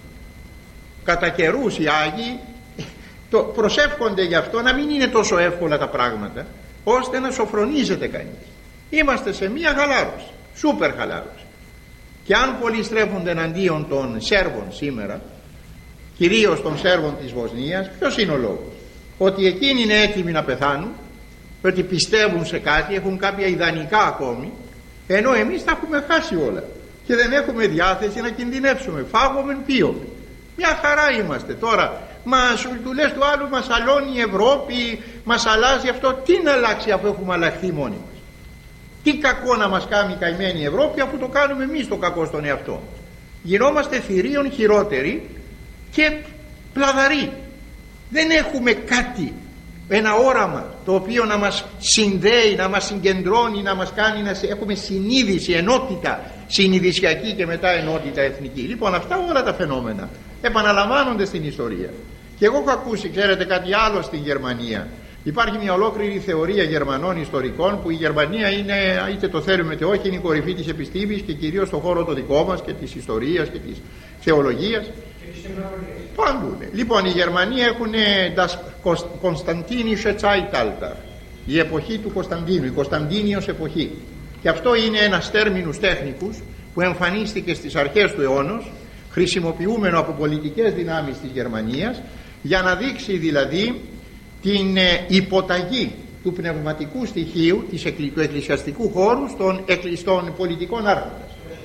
Κατά καιρούς οι Άγιοι το προσεύχονται γι' αυτό να μην είναι τόσο εύκολα τα πράγματα, ώστε να σοφρονίζεται κανείς. Είμαστε σε μία χαλάρωση, σούπερ χαλάρωση. Και αν πολλοί στρέφονται εναντίον των Σέρβων σήμερα, κυρίως των Σέρβων της Βοσνίας, ποιος είναι ο λόγος? Ότι εκείνοι είναι έτοιμοι να πεθάνουν, ότι πιστεύουν σε κάτι, έχουν κάποια ιδανικά ακόμη, ενώ εμείς τα έχουμε χάσει όλα και δεν έχουμε διάθεση να κινδυνεύσουμε. Φάγομεν πίωμε. Μια χαρά είμαστε τώρα. Μας, του λες του άλλου, μας αλώνει η Ευρώπη, μας αλλάζει αυτό. Τι να αλλάξει αφού έχουμε αλλάχθει μόνοι μας? Τι κακό να μας κάνει η καημένη Ευρώπη, αφού το κάνουμε εμείς το κακό στον εαυτό? Γινόμαστε θηρίων χειρότεροι και πλαδαροί. Δεν έχουμε κάτι, ένα όραμα το οποίο να μας συνδέει, να μας συγκεντρώνει, να μας κάνει να έχουμε συνείδηση, ενότητα συνειδησιακή και μετά ενότητα εθνική. Λοιπόν, αυτά όλα τα φαινόμενα επαναλαμβάνονται στην ιστορία. Και εγώ έχω ακούσει, ξέρετε, κάτι άλλο στην Γερμανία. Υπάρχει μια ολόκληρη θεωρία Γερμανών ιστορικών που η Γερμανία είναι, είτε το θέλουμε είτε όχι, είναι η κορυφή της επιστήμης και κυρίως στον χώρο το δικό μας και της ιστορίας και της θεολογίας. Πάντου. Λοιπόν, οι Γερμανοί έχουν das Konstantinische Zeitalter, η εποχή του Κωνσταντίνου, η Κωνσταντίνιος εποχή. Και αυτό είναι ένας τέρμινους τέχνικους που εμφανίστηκε στις αρχές του αιώνος, χρησιμοποιούμενο από πολιτικές δυνάμεις της Γερμανίας, για να δείξει δηλαδή την υποταγή του πνευματικού στοιχείου του εκκλησιαστικού χώρου στον εκκληστών πολιτικών άρχοντας. Και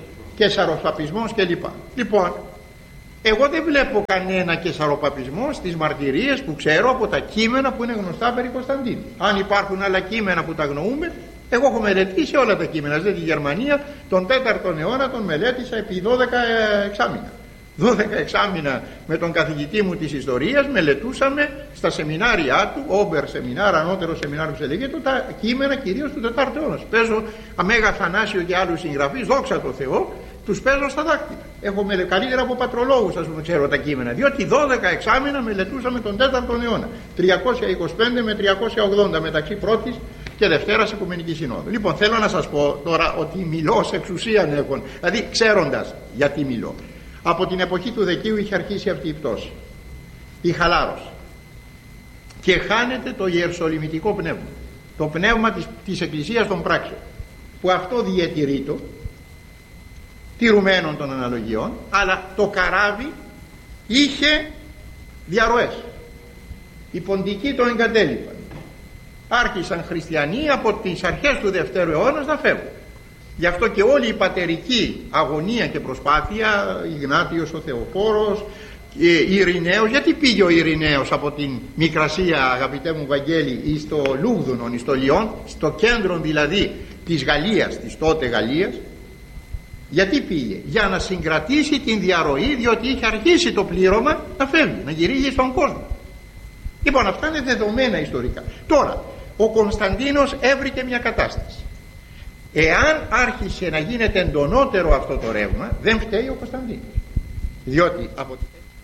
καισαροπαπισμός κλπ. Λοιπόν, εγώ δεν βλέπω κανένα καισαροπαπισμό στις μαρτυρίες που ξέρω από τα κείμενα που είναι γνωστά περί Κωνσταντίνου. Αν υπάρχουν άλλα κείμενα που τα γνωρούμε, εγώ έχω μελετήσει όλα τα κείμενα. Δηλαδή τη Γερμανία τον τέταρτο αιώνα τον μελέτησα επί δώδεκα εξάμηνα. δώδεκα εξάμηνα με τον καθηγητή μου της ιστορίας μελετούσαμε στα σεμινάρια του, όμπερ σεμινάρ, ανώτερο σεμινάριο που λέγεται, τα κείμενα κυρίως του τετάρτου αιώνα. Παίζω Αμέγα Θανάσιο και άλλους συγγραφείς, δόξα τω Θεώ, τους παίζω στα δάκτυλα. Έχω με, καλύτερα από πατρολόγους, ας πούμε, ξέρω τα κείμενα, διότι δώδεκα εξάμηνα μελετούσαμε τον τέταρτο αιώνα, τριακόσια είκοσι πέντε με τριακόσια ογδόντα, μεταξύ πρώτης και Δευτέρας Οικουμενικής Συνόδου. Λοιπόν, θέλω να σας πω τώρα ότι μιλώ σε εξουσίαν έχουν, δηλαδή ξέροντας γιατί μιλώ. Από την εποχή του Δεκίου είχε αρχίσει αυτή η πτώση, η χαλάρωση, και χάνεται το ιεροσολυμητικό πνεύμα, το πνεύμα της, της Εκκλησίας των πράξεων, που αυτό διατηρείτο τηρουμένων των αναλογιών, αλλά το καράβι είχε διαρροές. Οι ποντικοί το εγκατέλειπαν. Άρχισαν χριστιανοί από τις αρχές του Δευτέρου αιώνα να φεύγουν. Γι' αυτό και όλη η πατερική αγωνία και προσπάθεια, Ιγνάτιος ο Θεοφόρος, Ειρηναίος, γιατί πήγε ο Ειρηναίος από την Μικρασία, αγαπητέ μου Βαγγέλη, εις στο Λούγδουνον, εις το Λιόν, στο κέντρο δηλαδή της Γαλλίας, της τότε Γαλλίας, γιατί πήγε? Για να συγκρατήσει την διαρροή, διότι είχε αρχίσει το πλήρωμα να φεύγει, να γυρίζει στον κόσμο. Λοιπόν, αυτά είναι δεδομένα ιστορικά. Τώρα, ο Κωνσταντίνος έβρικε μια κατάσταση. Εάν άρχισε να γίνεται εντονότερο αυτό το ρεύμα, δεν φταίει ο Κωνσταντίνος, διότι από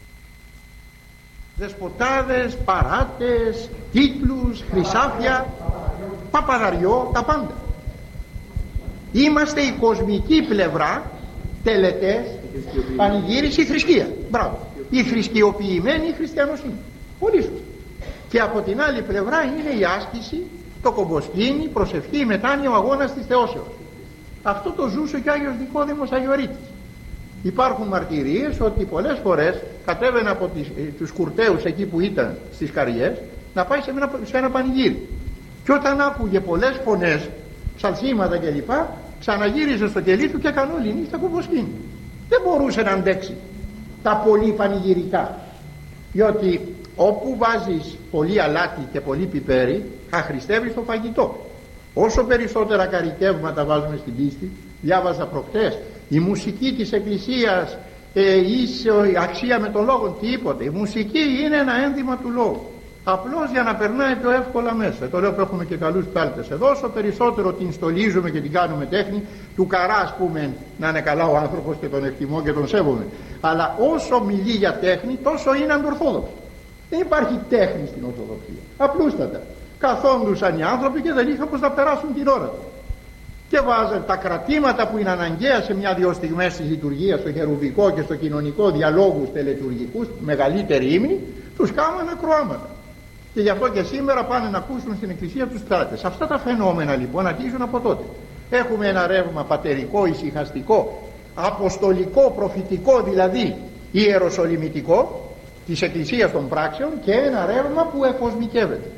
δεσποτάδες, παράτες, τίτλους, χρυσάφια, παπαδαριό, τα πάντα. Είμαστε η κοσμική πλευρά, τελετές, πανηγύριση, θρησκεία. Μπράβο. Η θρησκειοποιημένη χριστιανοσύνη. Πολύ σωστά. Και από την άλλη πλευρά είναι η άσκηση, το κομποσκήνη, η προσευχή, η μετάνοια, ο αγώνας της θεώσεως. Αυτό το ζούσε και ο Άγιος Νικόδημος Αγιορείτης. Υπάρχουν μαρτυρίες ότι πολλές φορές κατέβαινε από τις, ε, τους κουρτέους εκεί που ήταν στις Καριές να πάει σε ένα, σε ένα πανηγύρι. Και όταν άκουγε πολλές φωνές, ψαλσίματα κλπ, ξαναγύριζε στο κελί του και έκανε όλη νύχτα κομποσκήνη. Δεν μπορούσε να αντέξει τα πολύ πανηγυρικά, διότι όπου βάζεις πολύ αλάτι και πολύ πιπέρι, αχρηστεύεις το φαγητό. Όσο περισσότερα καρικεύματα βάζουμε στην πίστη, διάβαζα προχτές, η μουσική της Εκκλησίας ε, ίσο, αξία με τον λόγο, τίποτε. Η μουσική είναι ένα ένδυμα του λόγου, απλώς για να περνάει πιο εύκολα μέσα. Το λέω που έχουμε και καλούς πάλτες εδώ, όσο περισσότερο την στολίζουμε και την κάνουμε τέχνη, του καρά ας πούμε να είναι καλά ο άνθρωπος και τον εκτιμώ και τον σέβομαι, αλλά όσο μιλεί για τέχνη τόσο είναι αντορθόδοξο. Δεν υπάρχει τέχνη στην Ορθοδοξία. Απλούστατα. Καθόντουσαν οι άνθρωποι και δεν είχαν πως να περάσουν την ώρα του. Και βάζαν τα κρατήματα που είναι αναγκαία σε μια-δυο στιγμές της λειτουργίας, στο χερουβικό και στο κοινωνικό, διαλόγους τελετουργικούς, μεγαλύτερη ύμνη, τους κάμανε ακροάματα. Και γι' αυτό και σήμερα πάνε να ακούσουν στην Εκκλησία τους πράκτες. Αυτά τα φαινόμενα λοιπόν αρχίζουν από τότε. Έχουμε ένα ρεύμα πατερικό, ησυχαστικό, αποστολικό, προφητικό δηλαδή, ιεροσολυμητικό, της Εκκλησίας των πράξεων, και ένα ρεύμα που εκοσμικεύεται.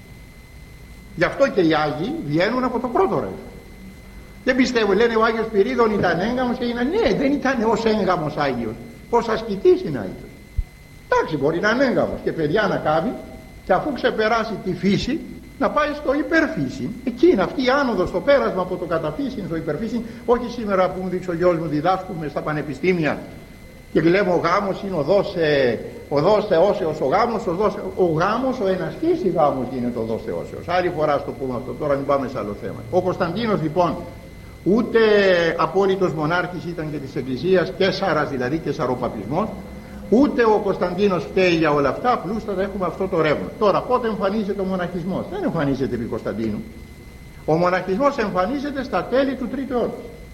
Γι' αυτό και οι Άγιοι βγαίνουν από το πρώτο ρεύμα. Δεν πιστεύω, λένε ο Άγιος Πυρίδων ήταν έγκαμος και είναι, ναι, δεν ήταν ως έγκαμος Άγιος, ως ασκητής είναι Άγιος. Εντάξει, μπορεί να είναι έγκαμος και παιδιά να κάνει, και αφού ξεπεράσει τη φύση να πάει στο υπερφύση. Εκεί είναι αυτή η άνοδος, στο πέρασμα από το καταφύσιν στο υπερφύσιν. Όχι σήμερα που μου δείξει ο γιος μου, διδάσκουμε στα πανεπιστήμια και λέμε ο γάμος είναι οδός, ε, οδός θεώσεως, ο γάμος, οδός, ο γάμος, ο ενασκής η γάμος γίνεται οδός θεώσεως. Άλλη φορά στο πούμε αυτό, τώρα μην πάμε σε άλλο θέμα. Ο Κωνσταντίνος λοιπόν ούτε απόλυτος μονάρχης ήταν και της Εκκλησίας, καίσαρας δηλαδή, καισαροπαπισμός, ούτε ο Κωνσταντίνος φταίει για όλα αυτά, απλούστατα έχουμε αυτό το ρεύμα. Τώρα πότε εμφανίζεται ο μοναχισμός? Δεν εμφανίζεται επί Κωνσταντίνου. Ο μοναχισμός εμφανίζεται στα τέλη του τρίτου αιώνα.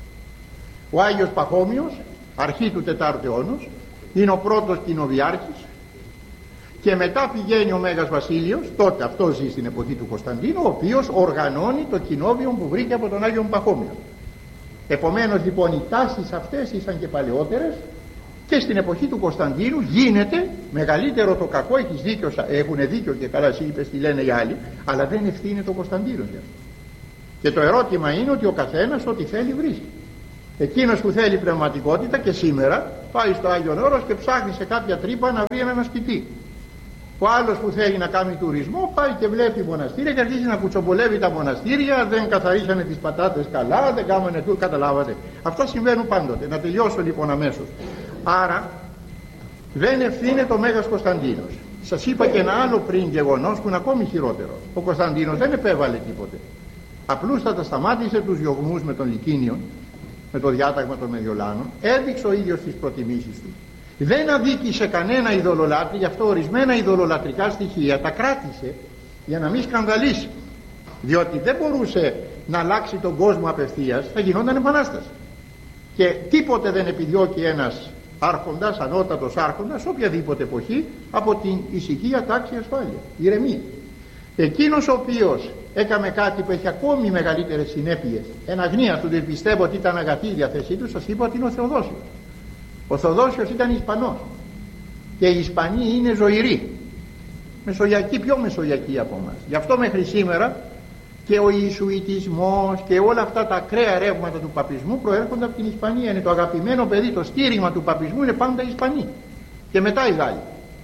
Ο Άγιος Παχώμιος, αρχή του τετάρτου αιώνος, είναι ο πρώτος κοινοβιάρχης, και μετά πηγαίνει ο Μέγας Βασίλειος, τότε αυτό ζει στην εποχή του Κωνσταντίνου, ο οποίος οργανώνει το κοινόβιο που βρήκε από τον Άγιο Παχώμιο. Επομένως λοιπόν οι τάσεις αυτές ήσαν και παλαιότερες, και στην εποχή του Κωνσταντίνου γίνεται μεγαλύτερο το κακό. Έχεις δίκιο, έχουν δίκιο και καλά εσύ είπες τι λένε οι άλλοι, αλλά δεν ευθύνεται ο Κωνσταντίνος για αυτό. Και το ερώτημα είναι ότι ο καθένας ό,τι θέλει βρίσκει. Εκείνος που θέλει πνευματικότητα και σήμερα πάει στο Άγιον Όρος και ψάχνει σε κάποια τρύπα να βρει έναν ασκητή. Ο άλλος που θέλει να κάνει τουρισμό πάει και βλέπει μοναστήρια και αρχίζει να κουτσομπολεύει τα μοναστήρια, δεν καθαρίσανε τις πατάτες καλά, δεν κάμανε του, καταλάβατε. Αυτά συμβαίνουν πάντοτε. Να τελειώσω λοιπόν αμέσως. Άρα δεν ευθύνεται ο Μέγας Κωνσταντίνος. Σας είπα και ένα άλλο πριν γεγονός που είναι ακόμη χειρότερο. Ο Κωνσταντίνος δεν επέβαλε τίποτε. Απλούστατα σταμάτησε τους διωγμούς με τον Λυκίνιον, με το διάταγμα των Μεδιολάνων, έδειξε ο ίδιος τις προτιμήσεις του. Δεν αδίκησε κανένα ειδωλολάτρη, γι' αυτό ορισμένα ειδωλολατρικά στοιχεία τα κράτησε για να μην σκανδαλίσει. Διότι δεν μπορούσε να αλλάξει τον κόσμο απευθείας, θα γινόταν επανάσταση. Και τίποτε δεν επιδιώκει ένας άρχοντας, ανώτατος άρχοντας, οποιαδήποτε εποχή, από την ησυχία, τάξη, ασφάλεια, ηρεμία. Εκείνος ο οποίος έκαμε κάτι που έχει ακόμη μεγαλύτερες συνέπειες, εν αγνία του, δεν πιστεύω ότι ήταν αγαθή η διαθέσή του, σας είπα ότι είναι ο Θεοδόσιος. Ο Θεοδόσιος ήταν Ισπανός και οι Ισπανοί είναι ζωηροί, μεσογειακοί, πιο μεσογειακοί από εμάς. Γι' αυτό μέχρι σήμερα και ο Ιησουητισμός και όλα αυτά τα ακραία ρεύματα του παπισμού προέρχονται από την Ισπανία. Είναι το αγαπημένο παιδί, το στήριγμα του παπισμού είναι πάντα οι Ισπανοί και μετά οι Γάλλοι.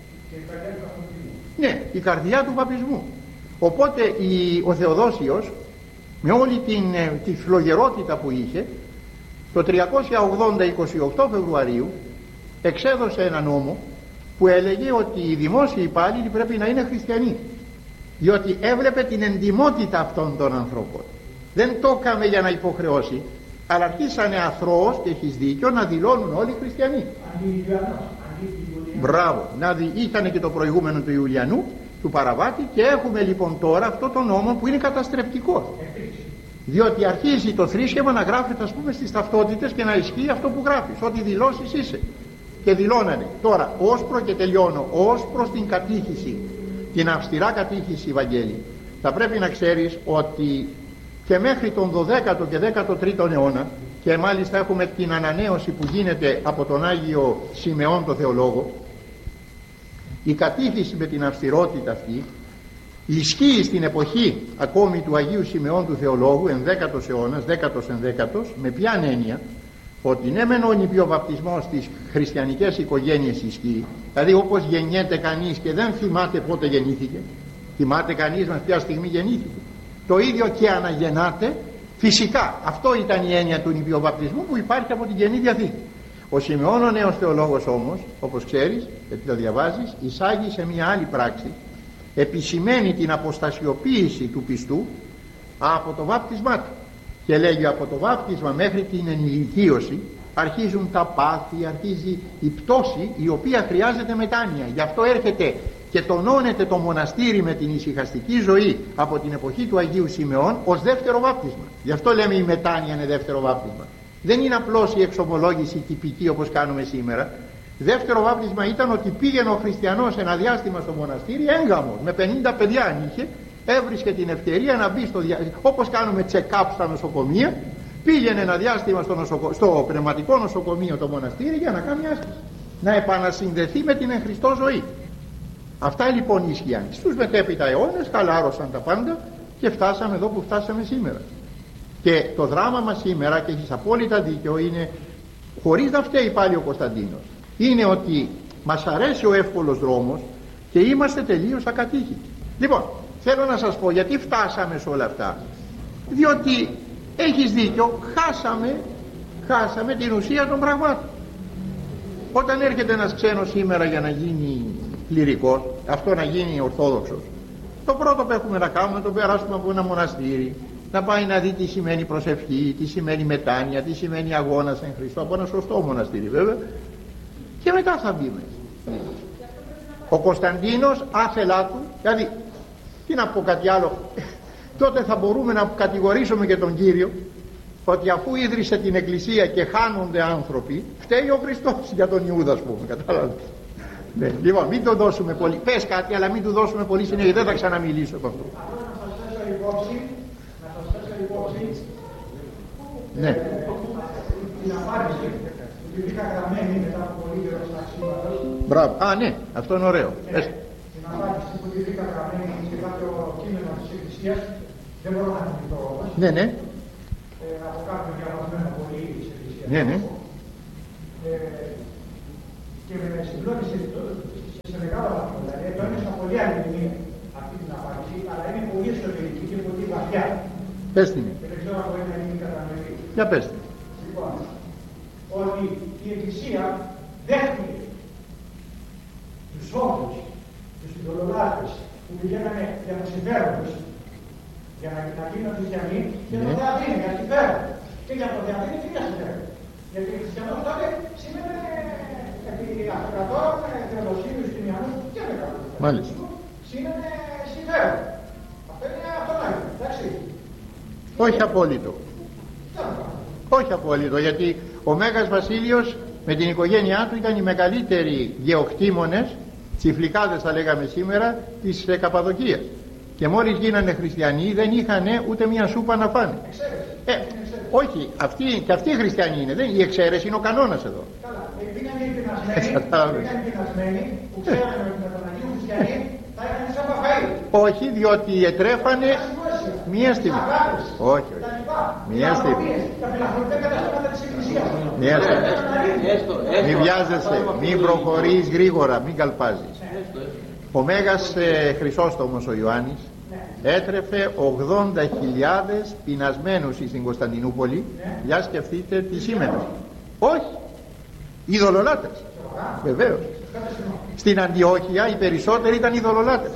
Ναι, η καρδιά του παπισμού. Οπότε η, ο Θεοδόσιος με όλη την, τη φλογερότητα που είχε, το τριακόσια ογδόντα είκοσι οκτώ Φεβρουαρίου εξέδωσε ένα νόμο που έλεγε ότι οι δημόσιοι υπάλληλοι πρέπει να είναι χριστιανοί, διότι έβλεπε την εντιμότητα αυτών των ανθρώπων. Δεν το έκαμε για να υποχρεώσει, αλλά αρχίσανε αθρώος, και έχεις δίκιο, να δηλώνουν όλοι χριστιανοί. Μπράβο, να δει, ήταν και το προηγούμενο του Ιουλιανού, του Παραβάτη, και έχουμε λοιπόν τώρα αυτό το νόμο που είναι καταστρεπτικό. Διότι αρχίζει το θρήσκευμα να γράφεται, ας πούμε, στις ταυτότητες και να ισχύει αυτό που γράφεις, ό,τι δηλώσεις είσαι. Και δηλώνανε. Τώρα, ως προ, και τελειώνω, ως προς την κατήχηση, την αυστηρά κατήχηση, Βαγγέλη, θα πρέπει να ξέρεις ότι και μέχρι τον δωδέκατο και δέκατο τρίτο αιώνα, και μάλιστα έχουμε την ανανέωση που γίνεται από τον Άγιο Σιμεών το Θεολόγο, η κατήχηση με την αυστηρότητα αυτή ισχύει στην εποχή ακόμη του Αγίου Σιμεών του Θεολόγου, ενδέκατος αιώνας, δέκατος ενδέκατος, με ποιαν έννοια? Ότι ναι μεν ο νηπιοβαπτισμός στις χριστιανικές οικογένειες ισχύει, δηλαδή όπως γεννιέται κανείς και δεν θυμάται πότε γεννήθηκε, θυμάται κανείς με ποια στιγμή γεννήθηκε, το ίδιο και αναγεννάται φυσικά. Αυτό ήταν η έννοια του νηπιοβαπτισμού που υπάρχει από την Καινή Διαθήκη. Ο Σιμεών ο νέος θεολόγος όμως, όπως ξέρεις, γιατί το διαβάζεις, εισάγει σε μια άλλη πράξη, επισημαίνει την αποστασιοποίηση του πιστού από το βάπτισμά του, και λέγει από το βάπτισμα μέχρι την ενηλικίωση αρχίζουν τα πάθη, αρχίζει η πτώση η οποία χρειάζεται μετάνοια. Γι' αυτό έρχεται και τονώνεται το μοναστήρι με την ησυχαστική ζωή από την εποχή του Αγίου Σιμεών ως δεύτερο βάπτισμα. Γι' αυτό λέμε η μετάνοια είναι δεύτερο βάπτισμα. Δεν είναι απλώς η εξομολόγηση τυπική όπως κάνουμε σήμερα. Δεύτερο βάπτισμα ήταν ότι πήγαινε ο χριστιανός ένα διάστημα στο μοναστήρι έγκαμος, με πενήντα παιδιά αν είχε, έβρισκε την ευκαιρία να μπει στο διάστημα, όπως κάνουμε check-up στα νοσοκομεία, πήγαινε ένα διάστημα στο, νοσοκο... στο πνευματικό νοσοκομείο το μοναστήρι για να κάνει άσκηση, να επανασυνδεθεί με την εν Χριστώ ζωή. Αυτά λοιπόν ίσχυαν. Στους μετέπειτα αιώνες χαλάρωσαν τα πάντα και φτάσαμε εδώ που φτάσαμε σήμερα. Και το δράμα μας σήμερα, και έχεις απόλυτα δίκιο, είναι, χωρίς να φταίει πάλι ο Κωνσταντίνος, είναι ότι μας αρέσει ο εύκολος δρόμος και είμαστε τελείως ακατήχητοι. Λοιπόν, θέλω να σας πω γιατί φτάσαμε σε όλα αυτά. Διότι έχεις δίκιο, χάσαμε, χάσαμε την ουσία των πραγμάτων. Όταν έρχεται ένας ξένος σήμερα για να γίνει κληρικός, αυτό να γίνει ορθόδοξος, το πρώτο που έχουμε να κάνουμε να το περάσουμε από ένα μοναστήρι, να πάει να δει τι σημαίνει προσευχή, τι σημαίνει μετάνοια, τι σημαίνει αγώνας εν Χριστώ, από ένα σωστό μοναστήρι βέβαια, και μετά θα μπει μέσα. Ο Κωνσταντίνος άθελά του, δηλαδή τι να πω κάτι άλλο, τότε θα μπορούμε να κατηγορήσουμε και τον Κύριο ότι αφού ίδρυσε την Εκκλησία και χάνονται άνθρωποι, φταίει ο Χριστός για τον Ιούδα, ας πούμε, κατάλαβες. Ναι, λοιπόν, μην το δώσουμε πολύ, πες κάτι αλλά μην του δώσουμε πολύ συνέχεια, δεν θα ξαναμιλήσω από αυτό. Ναι. Την απάντηση που είχα γραμμένη μετά από πολύ καιρό στα αξίματος. Μπράβο. Α, ναι, αυτό είναι ωραίο. Ναι. Την απάντηση που είχα γραμμένη σε κάποιο κείμενο της Εκκλησίας, δεν μπορώ να την πω όμως. Ναι, ναι. Ε, από κάποιον διαβασμένο πολύ της Εκκλησίας. Εκκλησία. Ναι, ναι. Ε, και με συγκλώνησε σε μεγάλο βαθμό. Δηλαδή, το είναι στα πολύ αληθινή αυτή την απάντηση, αλλά είναι πολύ εσωτερική και πολύ βαθιά. Πες την. Και δεν ξέρω αν μπορεί να γίνει κατανοητή. Για πες την. Λοιπόν, ότι η Εκκλησία δέχτηκε τους όφους, τους ειδωλολάτρες που πηγαίνανε για το συμφέρον τους, για να, να γίνουν χριστιανοί, και το διαδίνει για συμφέρον. Και για το διαδίνει και για συμφέρον. Γιατί ο χριστιανός τότε σήμαινε επί αυτοκρατόρων, θεοδοσίους, τιμιανούς και μεγάλους. Μάλιστα. Σήμαινε συμφέρον. Αυτό είναι αυτονόητο, εντάξει. Όχι απόλυτο. Όχι απόλυτο, γιατί ο Μέγας Βασίλειος με την οικογένειά του ήταν οι μεγαλύτεροι γεωκτήμονες, τσιφλικάδες θα λέγαμε σήμερα, της Καπαδοκίας. Και μόλις γίνανε χριστιανοί δεν είχαν ούτε μια σούπα να φάνε. Ε, όχι, αυτοί, και αυτοί οι χριστιανοί είναι, δεν, η εξαίρεση είναι ο κανόνας εδώ. Καλά, επειδή είναι πεινασμένοι, που ξέρανε ότι με τον Αγίου Χριστιανοί θα είχαν σαν παφαΐ. Όχι, διότι ετρέφανε μία στιγμή. Όχι, όχι. Μία στιγμή. Μία στιγμή. Μην βιάζεσαι, μην προχωρείς γρήγορα, μην καλπάζεις. Ο Μέγας ε, Χρυσόστομος ο Ιωάννης έτρεφε ογδόντα χιλιάδες πεινασμένους στην Κωνσταντινούπολη. Για σκεφτείτε τι σήμαινε. Όχι, ειδωλολάτρες. Βεβαίως. Στην Αντιόχεια οι περισσότεροι ήταν ειδωλολάτρες.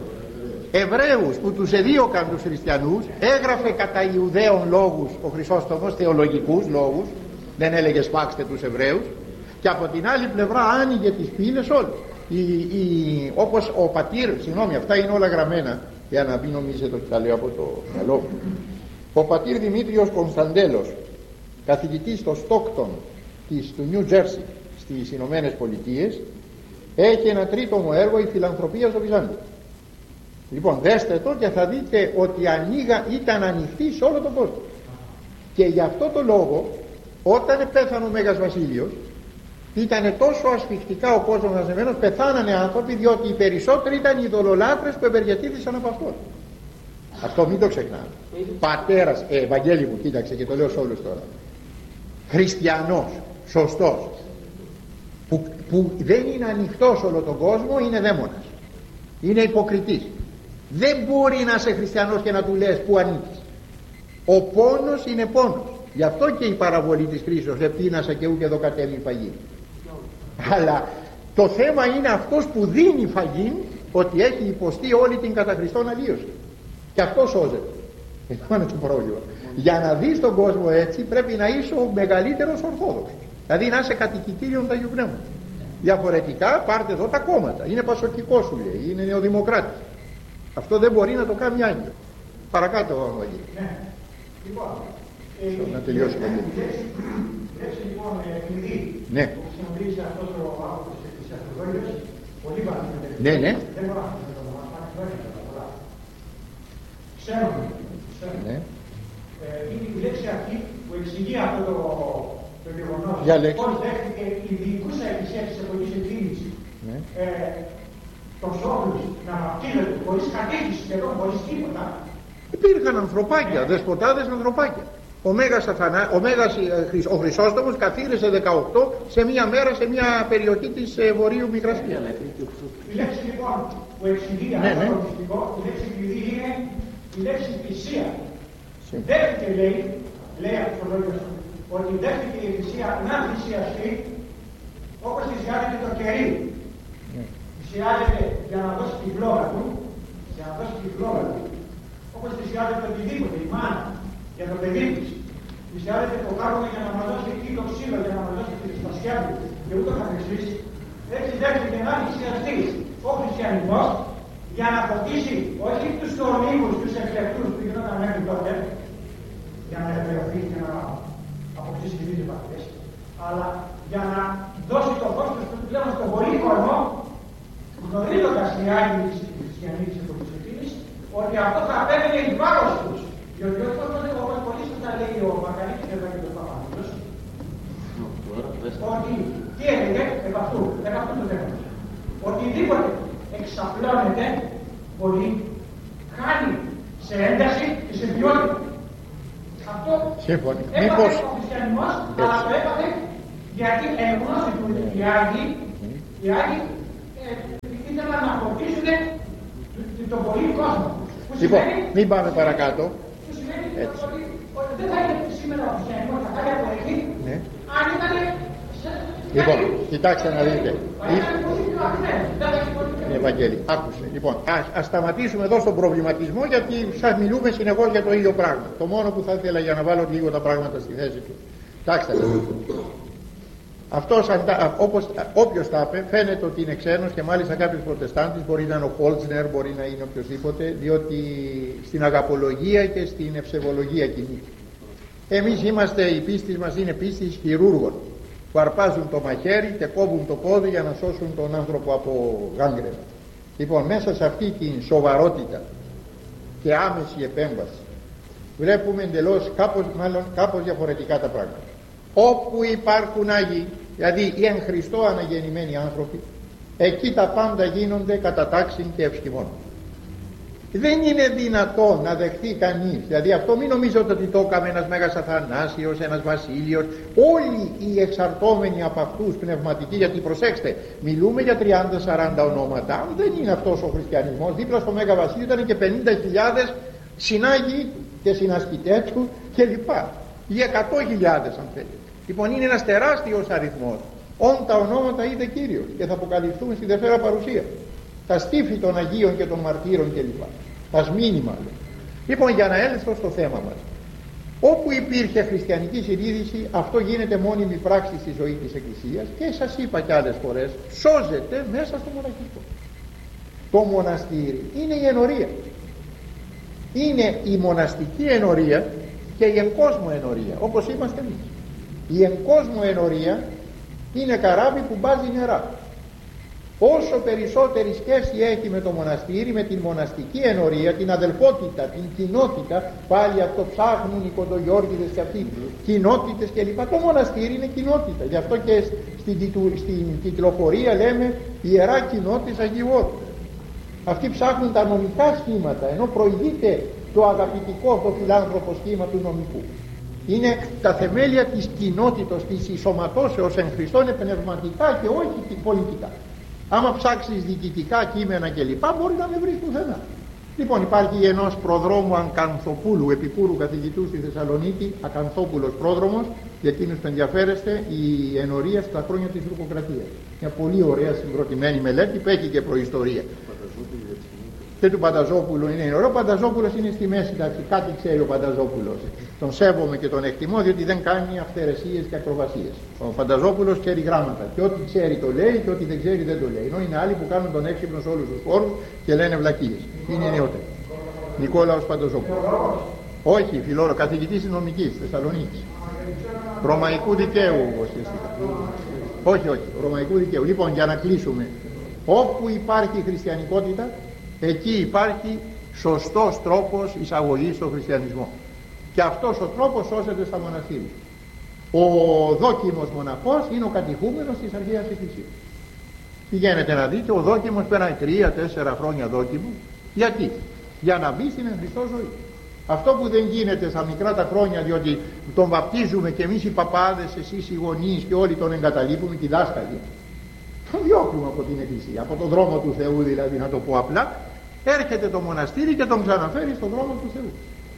Εβραίους που τους εδίωκαν τους χριστιανούς, έγραφε κατά Ιουδαίων λόγους ο Χρυσόστομος, θεολογικούς λόγους, δεν έλεγε σπάξτε τους Εβραίους, και από την άλλη πλευρά άνοιγε τις πύλες όλους. Η, η, όπως ο πατήρ, συγγνώμη, αυτά είναι όλα γραμμένα για να μην νομίζετε ότι τα λέω από το μυαλό μου. Ο πατήρ Δημήτριος Κωνσταντέλος, καθηγητής στο Στόκτον της, του Νιου Τζέρσι στις Ηνωμένες Πολιτείες, έχει ένα τρίτομο έργο, η φιλανθρωπία στο Βυζάντιο. Λοιπόν, δέστε το και θα δείτε ότι ανοίγα, ήταν ανοιχτή σε όλο τον κόσμο. Και γι' αυτό το λόγο, όταν πέθανε ο Μέγας Βασίλειος, ήταν τόσο ασφιχτικά ο κόσμος μαζεμένος, πεθάνανε άνθρωποι, διότι οι περισσότεροι ήταν οι ειδωλολάτρες που ευεργετήθησαν από αυτόν. Αυτό μην το ξεχνάμε. Πατέρας, ε, Ευαγγέλη μου, κοίταξε και το λέω σε όλους τώρα. Χριστιανός, σωστός, που, που δεν είναι ανοιχτός όλο τον κόσμο, είναι δαίμονας. Είναι υποκριτής. Δεν μπορεί να είσαι χριστιανός και να του λες που ανήκεις. Ο πόνος είναι πόνος. Γι' αυτό και η παραβολή της κρίσεως, επίνασα και ούτε εδώ κατέβει φαγή. Αλλά το θέμα είναι αυτός που δίνει φαγή, ότι έχει υποστεί όλη την κατά Χριστόν αλλίωση. Και αυτό σώζεται. Αυτό είναι το πρόβλημα. Για να δεις τον κόσμο έτσι πρέπει να είσαι ο μεγαλύτερος Ορθόδοξος. Δηλαδή να είσαι κατοικητήριον του Αγίου Πνεύματος. Διαφορετικά πάρτε εδώ τα κόμματα. Είναι πασοκικό σου λέει, είναι νεοδημοκράτης. Αυτό δεν μπορεί να το κάνει άγγελο. Παρακάτω ο Αγγέλη. Ναι. Λοιπόν, να τελειώσει η Αγγέλη. Έτσι λοιπόν κλειδί ναι. που χρησιμοποιήσει αυτός ο άνθρωπος της Χριστιανοδόγειας, πολύ βαθύτερα. Ναι, ναι. Δεν μπορώ να το μάθω, πολλά. Ξέρουμε, ξέρουμε. Είναι η λέξη αυτή που εξηγεί αυτό το, το γεγονός. Πώς δέχτηκε η διοικούσα εκκλησία της εποχής εκείνης ναι. ε, τον Σόβουλους να βαπτίζονται χωρίς κατήχηση σχεδόν, χωρίς τίποτα. Υπήρχαν ανθρωπάκια, δεσποτάδες ανθρωπάκια. Ο Μέγας, Αθανά, ο, Μέγας ο Χρυσόστομος καθίρεσε δεκαοκτώ σε μία μέρα σε μία περιοχή της ε, Βορείου Μικρασίας. Η λέξη λοιπόν που εξηγεί ναι, αυτό ναι. το μυστικό, η λέξη κλειδί είναι η λέξη θυσία. Δέχτηκε λέει, λέει αυτό το λόγιο ότι δέχτηκε η Εκκλησία να θυσιαστεί όπως θυσιάζεται το κερί. Ναι. Θυσιάζεται για να δώσει τη φλόγα του, για να δώσει τη φλόγα του, όπως θυσιάζεται οτιδήποτε, η μάνα, για το παιδί της. Θυσιάζεται το κάρβουνο για να μας δώσει εκεί το ξύλο, για να μας δώσει τη σπασιά του και ούτω καθεξής. Έτσι δέχτηκε να θυσιαστεί ο χριστιανισμός για να φωτίσει όχι τους ορμήγους, τους εκλεκτούς που γινόταν μέχρι τότε, για να ευεργεθεί και να αποκτήσει τις ίδιες παθές, αλλά για να δώσει το φως του πλέον στον πολύ κορμό, γνωρίζοντας οι Άγιοι της χριστιανής της εποχής εκείνης, ότι αυτό θα απέβαινε εις βάρος τους. Διότι όπως πολύ σωστά λέει ο Μακαρίτης εδώ και ο Παπαδόπουλος, ότι τι έλεγε επ' αυτού, επ' αυτού του θέματος. Οτιδήποτε εξαπλώνεται πολύ, χάνει σε ένταση και σε ποιότητα. Αυτό σύμφωνοι. έπαθε Μήπως... ο χριστιανισμός, αλλά το έπαθε γιατί εγνώση του οι Άγιοι, οι Άγιοι ε, ήθελαν να αποκτήσουν τον πολύ κόσμο. Λοιπόν, μην πάμε παρακάτω. Που σημαίνει ότι, ότι δεν θα είχε σήμερα ο χριστιανισμός, θα κάνει από εκεί, Ναι. αν ήταν... Λοιπόν, κοιτάξτε να δείτε. Ναι, Ευαγγέλη, άκουσε. Λοιπόν, ας, ας σταματήσουμε εδώ στον προβληματισμό, γιατί σας μιλούμε συνεχώς για το ίδιο πράγμα. Το μόνο που θα ήθελα για να βάλω λίγο τα πράγματα στη θέση του. Κοιτάξτε. Αυτός, όπως, όποιος τα είπε, φαίνεται ότι είναι ξένος, και μάλιστα κάποιος προτεστάντης, μπορεί να είναι ο Χόλτσνερ, μπορεί να είναι οποιοδήποτε, διότι στην αγαπολογία και στην ευσεβολογία κινείται. Εμείς είμαστε, η πίστη μας είναι πίστη χειρούργων, που αρπάζουν το μαχαίρι και κόβουν το πόδι για να σώσουν τον άνθρωπο από γάγκρενα. Λοιπόν, μέσα σε αυτή την σοβαρότητα και άμεση επέμβαση βλέπουμε εντελώς κάπως, μάλλον, κάπως διαφορετικά τα πράγματα. Όπου υπάρχουν Άγιοι, δηλαδή οι εν Χριστώ αναγεννημένοι άνθρωποι, εκεί τα πάντα γίνονται κατά τάξη και ευστημών. Δεν είναι δυνατόν να δεχθεί κανείς, δηλαδή αυτό μην νομίζετε ότι το έκαμε ένας Μέγας Αθανάσιος, ένας Βασίλειος, όλοι οι εξαρτώμενοι από αυτούς πνευματικοί, γιατί προσέξτε, μιλούμε για τριάντα σαράντα ονόματα, δεν είναι αυτός ο χριστιανισμός. Δίπλα στο Μέγα Βασίλειο ήταν και πενήντα χιλιάδες συνάγοι και συνασκητές του κλπ. Για εκατό χιλιάδες αν θέλετε. Λοιπόν, είναι ένας τεράστιος αριθμός. Όν τα ονόματα είδε Κύριος και θα αποκαλυφθούν στη Δευτέρα Παρουσία. Τα στήφη των Αγίων και των Μαρτύρων κλπ. Τα σμήνυμα. Λοιπόν, για να έλθω στο θέμα μας. Όπου υπήρχε χριστιανική συνείδηση, αυτό γίνεται μόνιμη πράξη στη ζωή της Εκκλησίας, και σας είπα κι άλλες φορές, σώζεται μέσα στο μοναχικό. Το μοναστήρι είναι η ενορία. Είναι η μοναστική ενορία και η εν κόσμο ενορία, όπως είμαστε εμείς. Η εν κόσμο ενορία είναι καράβι που μπάζει νερά. Όσο περισσότερη σχέση έχει με το μοναστήρι, με την μοναστική ενορία, την αδελφότητα, την κοινότητα, πάλι αυτό ψάχνουν οι κοντογιώργιδες και αυτοί, κοινότητες κλπ. Το μοναστήρι είναι κοινότητα. Γι' αυτό και στην, στην κυκλοφορία λέμε Ιερά Κοινότης Αγίου Όρου. Αυτοί ψάχνουν τα νομικά σχήματα, ενώ προηγείται το αγαπητικό, το φιλάνθρωπο σχήμα του νομικού. Είναι τα θεμέλια της κοινότητος, της ισοματώσεως εν Χριστώ, είναι πνευματικά και όχι πολιτικά. Άμα ψάξεις διοικητικά κείμενα κλπ, μπορεί να με βρεις πουθενά. Λοιπόν, υπάρχει ενός προδρόμου Ακανθοπούλου, επικούρου καθηγητού στη Θεσσαλονίκη, Ακανθόπουλος πρόδρομος, για εκείνους που ενδιαφέρεστε, η ενορία στα χρόνια της Τουρκοκρατίας. Μια πολύ ωραία συγκροτημένη μελέτη που έχει και προϊστορία. Και του Πανταζόπουλου είναι ωραίο. Ο Πανταζόπουλος είναι στη μέση, εντάξει, κάτι ξέρει ο Πανταζόπουλος. Τον σέβομαι και τον εκτιμώ, διότι δεν κάνει αυθαιρεσίες και ακροβασίες. Ο Πανταζόπουλος ξέρει γράμματα. Και ό,τι ξέρει το λέει, και ό,τι δεν ξέρει δεν το λέει. Ενώ είναι άλλοι που κάνουν τον έξυπνο σε όλους τους χώρους και λένε βλακίες. Είναι νεότεροι. Νικόλαος Πανταζόπουλος. Όχι, φιλόλογος, καθηγητής νομικής Θεσσαλονίκης. Ρωμαϊκού δικαίου ουσιαστικά. Όχι, όχι, ρωμαϊκού δικαίου. Λοιπόν, για να κλείσουμε. Όπου υπάρχει χριστιανικότητα, εκεί υπάρχει σωστός τρόπος εισαγωγής στο χριστιανισμό. Και αυτός ο τρόπος σώζεται στα μοναστήρια. Ο δόκιμος μοναχός είναι ο κατηχούμενος της Αρχαίας Εκκλησίας. Πηγαίνετε να δείτε, ο δόκιμος πέρανε τρία τέσσερα χρόνια δόκιμο. Γιατί? Για να μπει στην εν Χριστώ ζωή. Αυτό που δεν γίνεται στα μικρά τα χρόνια, διότι τον βαπτίζουμε και εμείς οι παπάδες, εσείς οι γονείς και όλοι τον εγκαταλείπουμε και οι δάσκαλοι, τον διώχνουμε από την Εκκλησία, από τον δρόμο του Θεού, δηλαδή, να το πω απλά. Έρχεται το μοναστήρι και τον ξαναφέρει στον δρόμο του Θεού.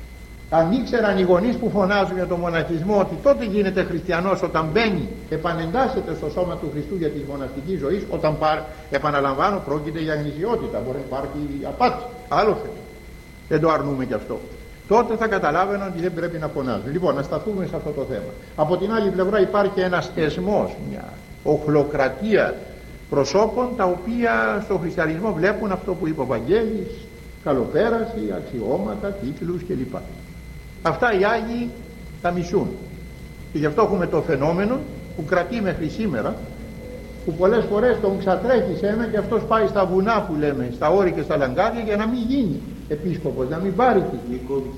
Αν ήξεραν οι γονείς που φωνάζουν για τον μοναχισμό ότι τότε γίνεται χριστιανός όταν μπαίνει, επανεντάσσεται στο σώμα του Χριστού για τη μοναστική ζωή, όταν πάρει, επαναλαμβάνω, πρόκειται για γνησιότητα, μπορεί να υπάρχει απάτη, άλλο θέμα. Δεν το αρνούμε κι αυτό. Τότε θα καταλάβαιναν ότι δεν πρέπει να φωνάζουν. Λοιπόν, να σταθούμε σε αυτό το θέμα. Από την άλλη πλευρά υπάρχει ένας εσμός, μια οχλοκρατία προσώπων, τα οποία στο χριστιανισμό βλέπουν αυτό που είπε ο Βαγγέλης, καλοπέραση, αξιώματα, τίτλους κλπ. Αυτά οι Άγιοι τα μισούν. Και γι' αυτό έχουμε το φαινόμενο που κρατεί μέχρι σήμερα, που πολλές φορές τον ξατρέχει σε ένα και αυτός πάει στα βουνά που λέμε, στα όρη και στα λαγκάδια, για να μην γίνει επίσκοπος, να μην πάρει τι.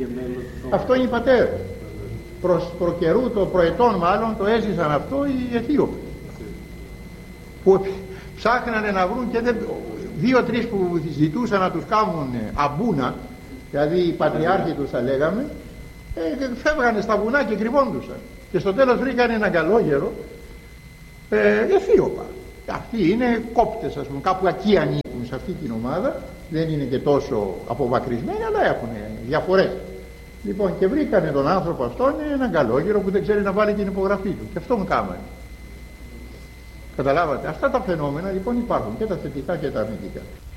Αυτό είναι οι πατέρες. Προς προκαιρού, το προετών μάλλον, το έζησαν αυτό οι Αιθίωποι, που ψάχνανε να βρουν και δεν, δύο-τρεις που ζητούσαν να τους κάνουν αμπούνα, δηλαδή οι πατριάρχοι τους θα λέγαμε, ε, φεύγανε στα βουνά και κρυβόντουσαν, και στο τέλος βρήκανε ένα καλόγερο, ε, Αιθίωπα. Αυτοί είναι κόπτες, ας πούμε, κάπου εκεί ανήκουν σε αυτή την ομάδα, δεν είναι και τόσο αποβακρισμένοι, αλλά έχουν διαφορές. Λοιπόν, και βρήκανε τον άνθρωπο αυτόν, έναν καλόγερο που δεν ξέρει να βάλει την υπογραφή του, και αυτόν κάμανε. Καταλάβατε, αυτά τα φαινόμενα λοιπόν υπάρχουν, και τα θετικά και τα αρνητικά.